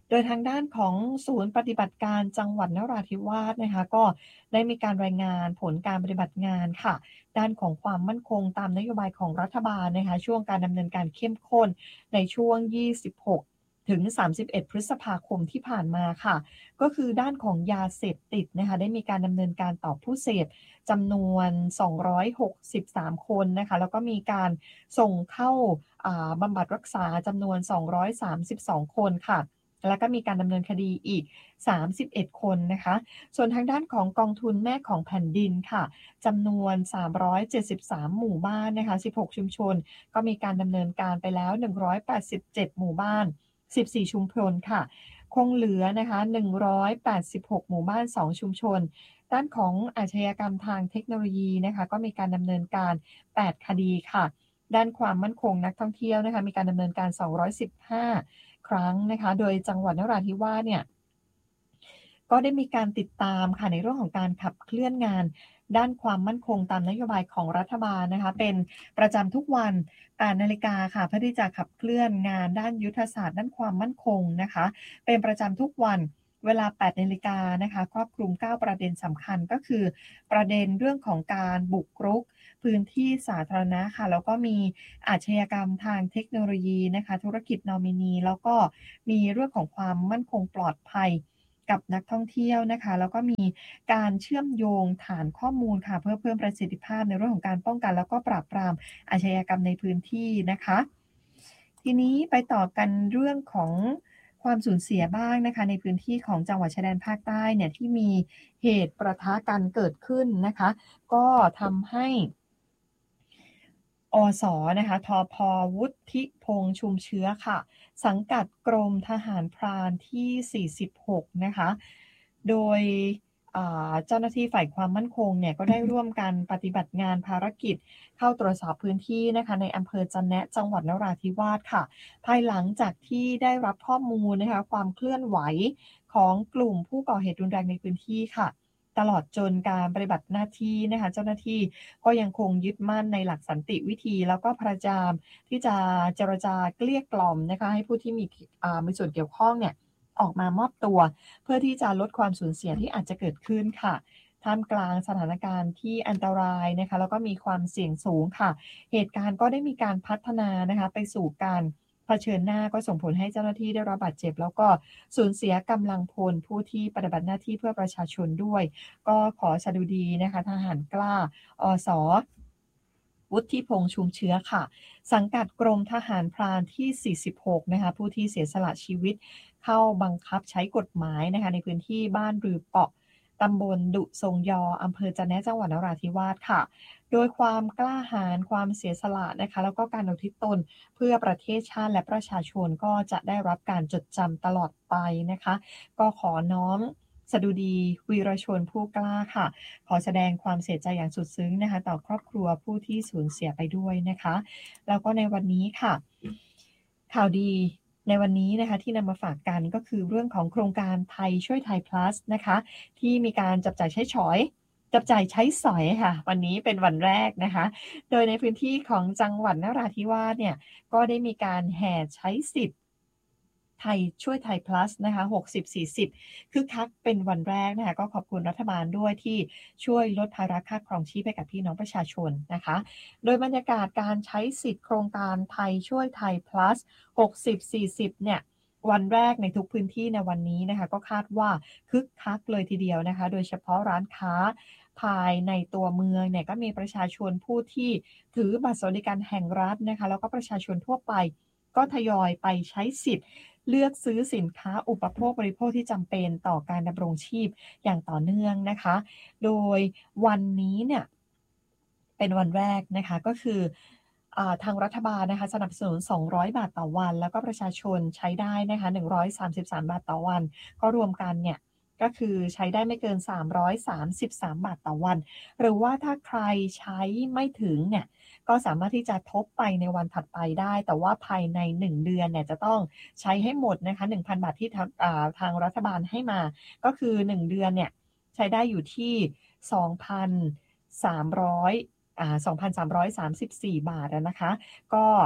โดยทางด้านของศูนย์ปฏิบัติการจังหวัดนราธิวาสนะคะก็ได้มีการรายงานผลการปฏิบัติงานค่ะด้านของความมั่นคงตามนโยบายของรัฐบาลนะคะช่วงการดำเนินการเข้มข้นในช่วงยี่สิบหกถึงสามสิบเอ็ดพฤษภาคมที่ผ่านมาค่ะก็คือด้านของยาเสพติดนะคะได้มีการดำเนินการต่อผู้เสพจำนวนสองร้อยหกสิบสามคนนะคะแล้วก็มีการส่งเข้าบำบัดรักษาจำนวนสองร้อยสามสิบสองคนค่ะแล้วก็มีการดำเนินคดีอีกสามสิบเอ็ดคนนะคะส่วนทางด้านของกองทุนแม่ของแผ่นดินค่ะจำนวนสามร้อยเจ็ดสิบสามหมู่บ้านนะคะสิบหกชุมชนก็มีการดำเนินการไปแล้วหนึ่งร้อยแปดสิบเจ็ดหมู่บ้านสิบสี่ชุมชนค่ะคงเหลือนะคะหนึ่งร้อยแปดสิบหกหมู่บ้านสองชุมชนด้านของอาชญากรรมทางเทคโนโลยีนะคะก็มีการดำเนินการแปดคดีค่ะด้านความมั่นคงนักท่องเที่ยวนะคะมีการดำเนินการสองร้อยสิบห้าครั้งนะคะโดยจังหวัดนราธิวาสเนี่ยก็ได้มีการติดตามค่ะในเรื่องของการขับเคลื่อนงานด้านความมั่นคงตามนโยบายของรัฐบาลนะคะเป็นประจำทุกวันแปดนาฬิกาค่ะเพื่อที่จะขับเคลื่อนงานด้านยุทธศาสตร์ด้านความมั่นคงนะคะเป็นประจำทุกวันเวลาแปดนาฬิกานะคะครอบคลุมเก้าประเด็นสำคัญก็คือประเด็นเรื่องของการบุกรุกพื้นที่สาธารณะค่ะแล้วก็มีอาชญากรรมทางเทคโนโลยีนะคะธุรกิจนอมินีแล้วก็มีเรื่องของความมั่นคงปลอดภัยกับนักท่องเที่ยวนะคะแล้วก็มีการเชื่อมโยงฐานข้อมูลค่ะเพื่อเพิ่มประสิทธิภาพในเรื่องของการป้องกันแล้วก็ปราบปรามอาชญากรรมในพื้นที่นะคะทีนี้ไปต่อกันเรื่องของความสูญเสียบ้างนะคะในพื้นที่ของจังหวัดชายแดนภาคใต้เนี่ยที่มีเหตุประทะกันเกิดขึ้นนะคะก็ทำให้อสนะคะทพวุฒิพงษ์ชุมเชื้อค่ะสังกัดกรมทหารพรานที่สี่สิบหกนะคะโดยเจ้าหน้าที่ฝ่ายความมั่นคงเนี่ยก็ได้ร่วมกันปฏิบัติงานภารกิจเข้าตรวจสอบพื้นที่นะคะในอำเภอจันแนะจังหวัดนราธิวาสค่ะภายหลังจากที่ได้รับข้อมูลนะคะความเคลื่อนไหวของกลุ่มผู้ก่อเหตุรุนแรงในพื้นที่ค่ะตลอดจนการปฏิบัติหน้าที่นะคะเจ้าหน้าที่ก็ยังคงยึดมั่นในหลักสันติวิธีแล้วก็พยายามที่จะเจรจาเกลี้ยกล่อมนะคะให้ผู้ที่มีมีส่วนเกี่ยวข้องเนี่ยออกมามอบตัวเพื่อที่จะลดความสูญเสียที่อาจจะเกิดขึ้นค่ะท่ามกลางสถานการณ์ที่อันตรายนะคะแล้วก็มีความเสี่ยงสูงค่ะเหตุการณ์ก็ได้มีการพัฒนานะคะไปสู่การเผชิญหน้าก็ส่งผลให้เจ้าหน้าที่ได้รับบาดเจ็บแล้วก็สูญเสียกำลังพลผู้ที่ปฏิบัติหน้าที่เพื่อประชาชนด้วยก็ขอสดุดีนะคะทหารกล้าอสวุฒิพงษ์ชุมเชื้อค่ะสังกัดกรมทหารพรานที่สี่สิบหกนะคะผู้ที่เสียสละชีวิตเข้าบังคับใช้กฎหมายนะคะในพื้นที่บ้านรือเปาะตำบลดุทรงยออำเภอจันแนะจังหวัดนราธิวาสค่ะโดยความกล้าหาญความเสียสละนะคะแล้วก็การอุทิศตนเพื่อประเทศชาติและประชาชนก็จะได้รับการจดจำตลอดไปนะคะก็ขอน้อมสดุดีวีรชนผู้กล้าค่ะขอแสดงความเสียใจอย่างสุดซึ้งนะคะต่อครอบครัวผู้ที่สูญเสียไปด้วยนะคะแล้วก็ในวันนี้ค่ะข่าวดีในวันนี้นะคะที่นำมาฝากกันก็คือเรื่องของโครงการไทยช่วยไทย plus นะคะที่มีการจับจ่ายใช้ฉอยจับจ่ายใช้สอยค่ะวันนี้เป็นวันแรกนะคะโดยในพื้นที่ของจังหวัดนราธิวาสเนี่ยก็ได้มีการแห่ใช้สิทธิ์ไทยช่วยไทย plus นะคะหกสิบ สี่สิบคึกคักเป็นวันแรกนะคะก็ขอบคุณรัฐบาลด้วยที่ช่วยลดภาระค่าครองชีพให้กับพี่น้องประชาชนนะคะโดยบรรยากาศการใช้สิทธิ์โครงการไทยช่วยไทย plus หกสิบ สี่สิบเนี่ยวันแรกในทุกพื้นที่ในวันนี้นะคะก็คาดว่าคึกคักเลยทีเดียวนะคะโดยเฉพาะร้านค้าภายในตัวเมืองเนี่ยก็มีประชาชนผู้ที่ถือบัตรสวัสดิการแห่งรัฐนะคะแล้วก็ประชาชนทั่วไปก็ทยอยไปใช้สิทธิ์เลือกซื้อสินค้าอุปโภคบริโภคที่จำเป็นต่อการดำรงชีพอย่างต่อเนื่องนะคะโดยวันนี้เนี่ยเป็นวันแรกนะคะก็คือทางรัฐบาลนะคะสนับสนุนสองร้อยบาทต่อวันแล้วก็ประชาชนใช้ได้นะคะหนึ่งร้อยสามสิบสามบาทต่อวันก็รวมกันเนี่ยก็คือใช้ได้ไม่เกินสามร้อยสามสิบสามบาทต่อวันหรือว่าถ้าใครใช้ไม่ถึงเนี่ยก็สามารถที่จะทบไปในวันถัดไปได้แต่ว่าภายในหนึ่งเดือนเนี่ยจะต้องใช้ให้หมดนะคะ หนึ่งพัน บาทที่ทางทางรัฐบาลให้มาก็คือหนึ่งเดือนเนี่ยใช้ได้อยู่ที่ สองพันสามร้อย อ่า สองพันสามร้อยสามสิบสี่ บาทนะคะก็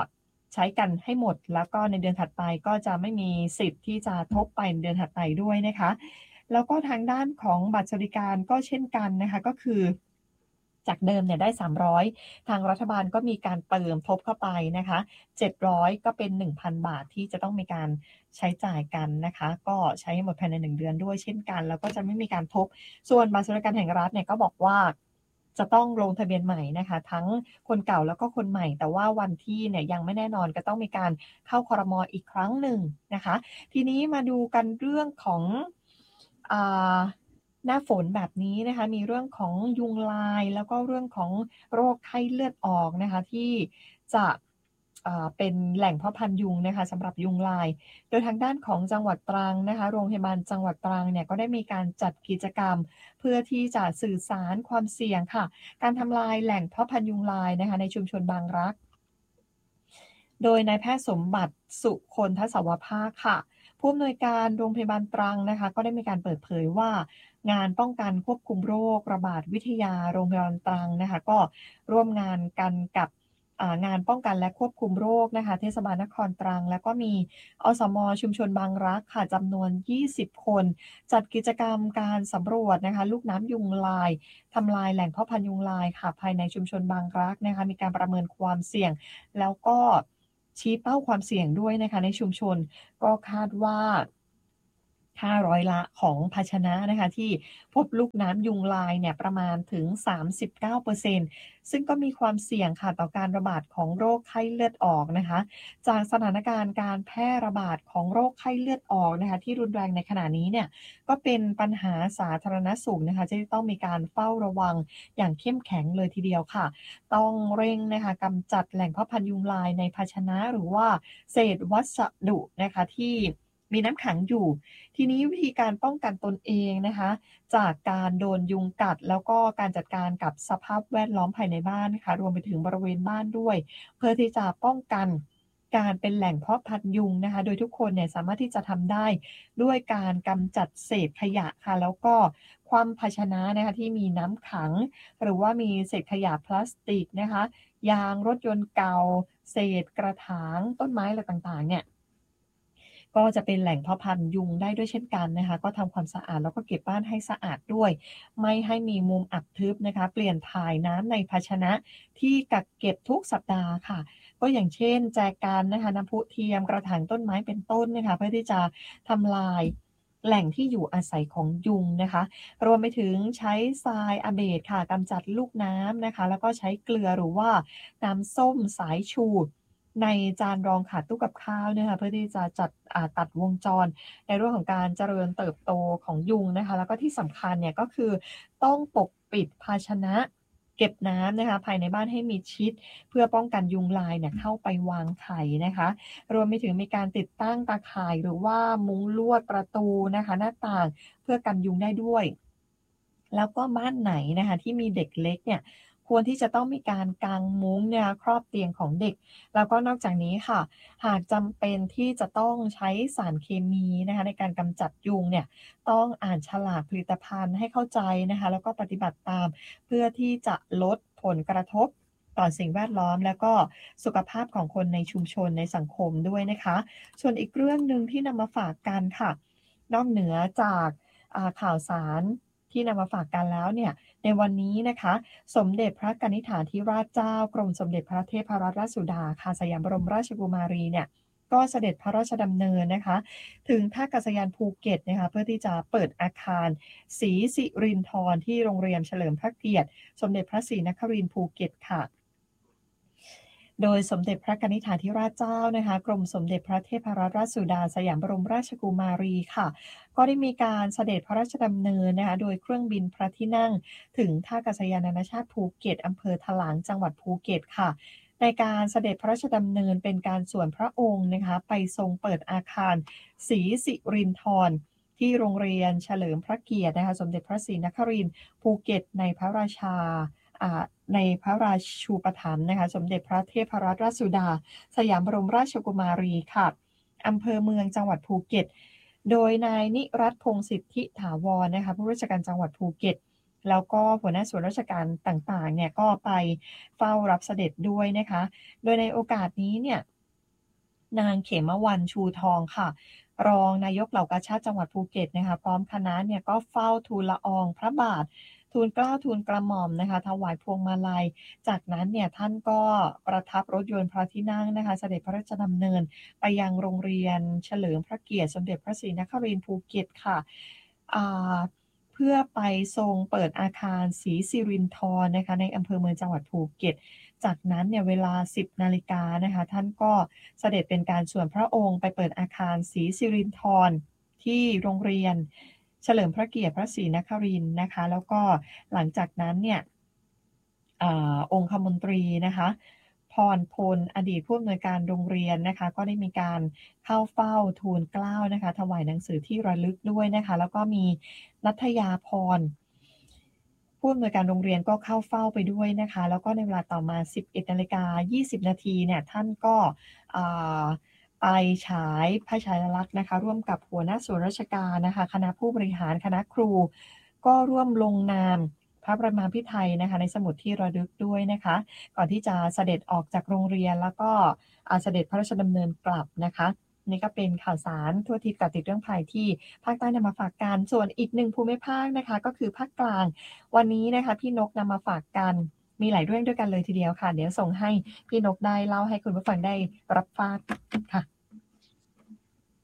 ใช้กันให้หมดแล้วก็ในเดือนถัดไปก็จะไม่มีสิทธิ์ที่จะทบไปในเดือนถัดไปด้วยนะคะแล้วก็ทางด้านของบัตรสวัสดิการก็เช่นกันนะคะก็คือจากเดิมเนี่ยได้สามร้อยทางรัฐบาลก็มีการเติมทบเข้าไปนะคะเจ็ดร้อยก็เป็น หนึ่งพัน บาทที่จะต้องมีการใช้จ่ายกันนะคะก็ใช้หมดภายในหนึ่งเดือนด้วยเช่นกันแล้วก็จะไม่มีการทบส่วนบัตรสวัสดิการแห่งรัฐเนี่ยก็บอกว่าจะต้องลงทะเบียนใหม่นะคะทั้งคนเก่าแล้วก็คนใหม่แต่ว่าวันที่เนี่ยยังไม่แน่นอนก็ต้องมีการเข้าครม.อีกครั้งหนึ่งนะคะทีนี้มาดูกันเรื่องของอ่าหน้าฝนแบบนี้นะคะมีเรื่องของยุงลายแล้วก็เรื่องของโรคไข้เลือดออกนะคะที่จะเป็นแหล่งเพาะพันธุ์ยุงนะคะสำหรับยุงลายโดยทางด้านของจังหวัดตรังนะคะโรงพยาบาลจังหวัดตรังเนี่ยก็ได้มีการจัดกิจกรรมเพื่อที่จะสื่อสารความเสี่ยงค่ะการทำลายแหล่งเพาะพันธุ์ยุงลายนะคะในชุมชนบางรักโดยนายแพทย์สมบัติสุคนทศวภาคค่ะผู้อำนวยการโรงพยาบาลตรังนะคะก็ได้มีการเปิดเผยว่างานป้องกันควบคุมโรคระบาดวิทยาโรงพยาบาลตรังนะคะก็ร่วมงานกันกับงานป้องกันและควบคุมโรคนะคะเทศบาลนครตรังแล้วก็มีอสม.ชุมชนบางรักค่ะจำนวนยี่สิบคนจัดกิจกรรมการสำรวจนะคะลูกน้ำยุงลายทำลายแหล่งเพาะพันธุ์ยุงลายค่ะภายในชุมชนบางรักนะคะมีการประเมินความเสี่ยงแล้วก็ชี้เป้าความเสี่ยงด้วยนะคะในชุมชนก็คาดว่าห้าร้อยละของภาชนะนะคะที่พบลูกน้ำยุงลายเนี่ยประมาณถึง สามสิบเก้าเปอร์เซ็นต์ ซึ่งก็มีความเสี่ยงค่ะต่อการระบาดของโรคไข้เลือดออกนะคะจากสถานการณ์การแพร่ระบาดของโรคไข้เลือดออกนะคะที่รุนแรงในขณะนี้เนี่ยก็เป็นปัญหาสาธารณสุขนะคะที่ต้องมีการเฝ้าระวังอย่างเข้มแข็งเลยทีเดียวค่ะต้องเร่งนะคะกำจัดแหล่งเพาะพันธุ์ยุงลายในภาชนะหรือว่าเศษวัสดุนะคะที่มีน้ำขังอยู่ทีนี้วิธีการป้องกันตนเองนะคะจากการโดนยุงกัดแล้วก็การจัดการกับสภาพแวดล้อมภายในบ้านนะคะรวมไปถึงบริเวณบ้านด้วยเพื่อที่จะป้องกันการเป็นแหล่งเพาะพันธุ์ยุงนะคะโดยทุกคนเนี่ยสามารถที่จะทำได้ด้วยการกำจัดเศษขยะค่ะแล้วก็ความภาชนะนะคะที่มีน้ำขังหรือว่ามีเศษขยะพลาสติกนะคะยางรถยนต์เก่าเศษกระถางต้นไม้อะไรต่างๆเนี่ยก็จะเป็นแหล่งเพาะพันธุ์ยุงได้ด้วยเช่นกันนะคะก็ทำความสะอาดแล้วก็เก็บบ้านให้สะอาดด้วยไม่ให้มีมุมอับทึบนะคะเปลี่ยนถ่ายน้ำในภาชนะที่กักเก็บทุกสัปดาห์ค่ะก็อย่างเช่นแจกันนะคะน้ำพุเทียมกระถางต้นไม้เป็นต้นนะคะเพื่อที่จะทำลายแหล่งที่อยู่อาศัยของยุงนะคะรวมไปถึงใช้ทรายอะเบดค่ะกำจัดลูกน้ำนะคะแล้วก็ใช้เกลือหรือว่าน้ำส้มสายชูในจานรองขาตู้กับข้าวนะคะเพื่อที่จะจัดตัดวงจรในเรื่องของการเจริญเติบโตของยุงนะคะแล้วก็ที่สำคัญเนี่ยก็คือต้องปกปิดภาชนะเก็บน้ำนะคะภายในบ้านให้มีชิดเพื่อป้องกันยุงลายเนี่ยเข้าไปวางไข่นะคะรวมไปถึงมีการติดตั้งตาข่ายหรือว่ามุ้งลวดประตูนะคะหน้าต่างเพื่อกันยุงได้ด้วยแล้วก็บ้านไหนนะคะที่มีเด็กเล็กเนี่ยควรที่จะต้องมีการกางมุ้งเนี่ยครอบเตียงของเด็กแล้วก็นอกจากนี้ค่ะหากจำเป็นที่จะต้องใช้สารเคมีนะคะในการกำจัดยุงเนี่ยต้องอ่านฉลากผลิตภัณฑ์ให้เข้าใจนะคะแล้วก็ปฏิบัติตามเพื่อที่จะลดผลกระทบต่อสิ่งแวดล้อมแล้วก็สุขภาพของคนในชุมชนในสังคมด้วยนะคะส่วนอีกเรื่องนึงที่นำมาฝากกันค่ะนอกเหนือจากข่าวสารที่นำมาฝากกันแล้วเนี่ยในวันนี้นะคะสมเด็จพระกนิษฐาธิราชเจ้ากรมสมเด็จพระเทพรัตนราชสุดาค่ะสยามบรมราชกุมารีเนี่ยก็เสด็จพระราชดำเนินนะคะถึงท่าอากาศยานภูเก็ตนะคะเพื่อที่จะเปิดอาคารศรีสิรินธรที่โรงเรียนเฉลิมพระเกียรติสมเด็จพระศรีนครินทร์ภูเก็ตค่ะโดยสมเด็จพระกนิษฐาธิราชเจ้านะคะกรมสมเด็จพระเทพรัตนราชสุดาสยามบรมราชกุมารีค่ะก็ได้มีการเสด็จพระราชดำเนินนะคะโดยเครื่องบินพระที่นั่งถึงท่าอากาศยานนานาชาติภูเก็ตอำเภอถลางจังหวัดภูเก็ตค่ะในการเสด็จพระราชดำเนินเป็นการส่วนพระองค์นะคะไปทรงเปิดอาคารศรีสิรินธรที่โรงเรียนเฉลิมพระเกียรตินะคะสมเด็จพระศรีนครินทร์ภูเก็ตในพระราชาในพระราชูปถัมภ์นะคะสมเด็จพระเทพรัตนราชสุดาสยามบรมราชกุมารีค่ะอำเภอเมืองจังหวัดภูเก็ตโดยนายนิรัตน์พงษ์สิทธิถาวรนะคะผู้ราชการจังหวัดภูเก็ตแล้วก็หัวหน้าส่วนราชการต่างๆเนี่ยก็ไปเฝ้ารับเสด็จด้วยนะคะโดยในโอกาสนี้เนี่ยนางเขมวรรณชูทองค่ะรองนายกเหล่ากาชาดจังหวัดภูเก็ตนะคะพร้อมคณะเนี่ยก็เฝ้าทูลละอองพระบาททูลเกล้าทูลกระหม่อมนะคะถวายพวงมาลัยจากนั้นเนี่ยท่านก็ประทับรถยนต์พระที่นั่งนะคะเสด็จพระราชดำเนินไปยังโรงเรียนเฉลิมพระเกียรติสมเด็จพระศรีนครินทร์ภูเก็ตค่ะเพื่อไปทรงเปิดอาคารศรีสิรินธรนะคะในอำเภอเมืองจังหวัดภูเก็ตจากนั้นเนี่ยเวลา สิบนาฬิกานะคะท่านก็เสด็จเป็นการส่วนพระองค์ไปเปิดอาคารศรีสิรินธรที่โรงเรียนเฉลิมพระเกียรติพระศรีนครินทร์นะคะแล้วก็หลังจากนั้นเนี่ยอาองคมนตรีนะคะพรพลอดีตผู้อำนวยการโรงเรียนนะคะก็ได้มีการเข้าเฝ้าทูลเกล้านะคะถวายหนังสือที่ระลึกด้วยนะคะแล้วก็มีนัทยาพรผู้อำนวยการโรงเรียนก็เข้าเฝ้าไปด้วยนะคะแล้วก็ในเวลาต่อมา สิบเอ็ดนาฬิกายี่สิบนาทีเนี่ยท่านก็ไปฉายพระฉายาลักษณ์นะคะร่วมกับหัวหน้าส่วนราชการนะคะคณะผู้บริหารคณะครูก็ร่วมลงนามพระประมาพิไทยนะคะในสมุดที่ระลึกด้วยนะคะก่อนที่จะเสด็จออกจากโรงเรียนแล้วก็เสด็จพระราชดำเนินกลับนะคะนี่ก็เป็นข่าวสารทั่วทิศเกาะติดเรื่องภัยที่ภาคใต้นำมาฝากกันส่วนอีกหนึ่งภูมิภาคนะคะก็คือภาคกลางวันนี้นะคะพี่นกนำมาฝากกันมีหลายเรื่องด้วยกันเลยทีเดียวค่ะเดี๋ยวส่งให้พี่นกได้เล่าให้คุณผู้ฟังได้รับทราบค่ะ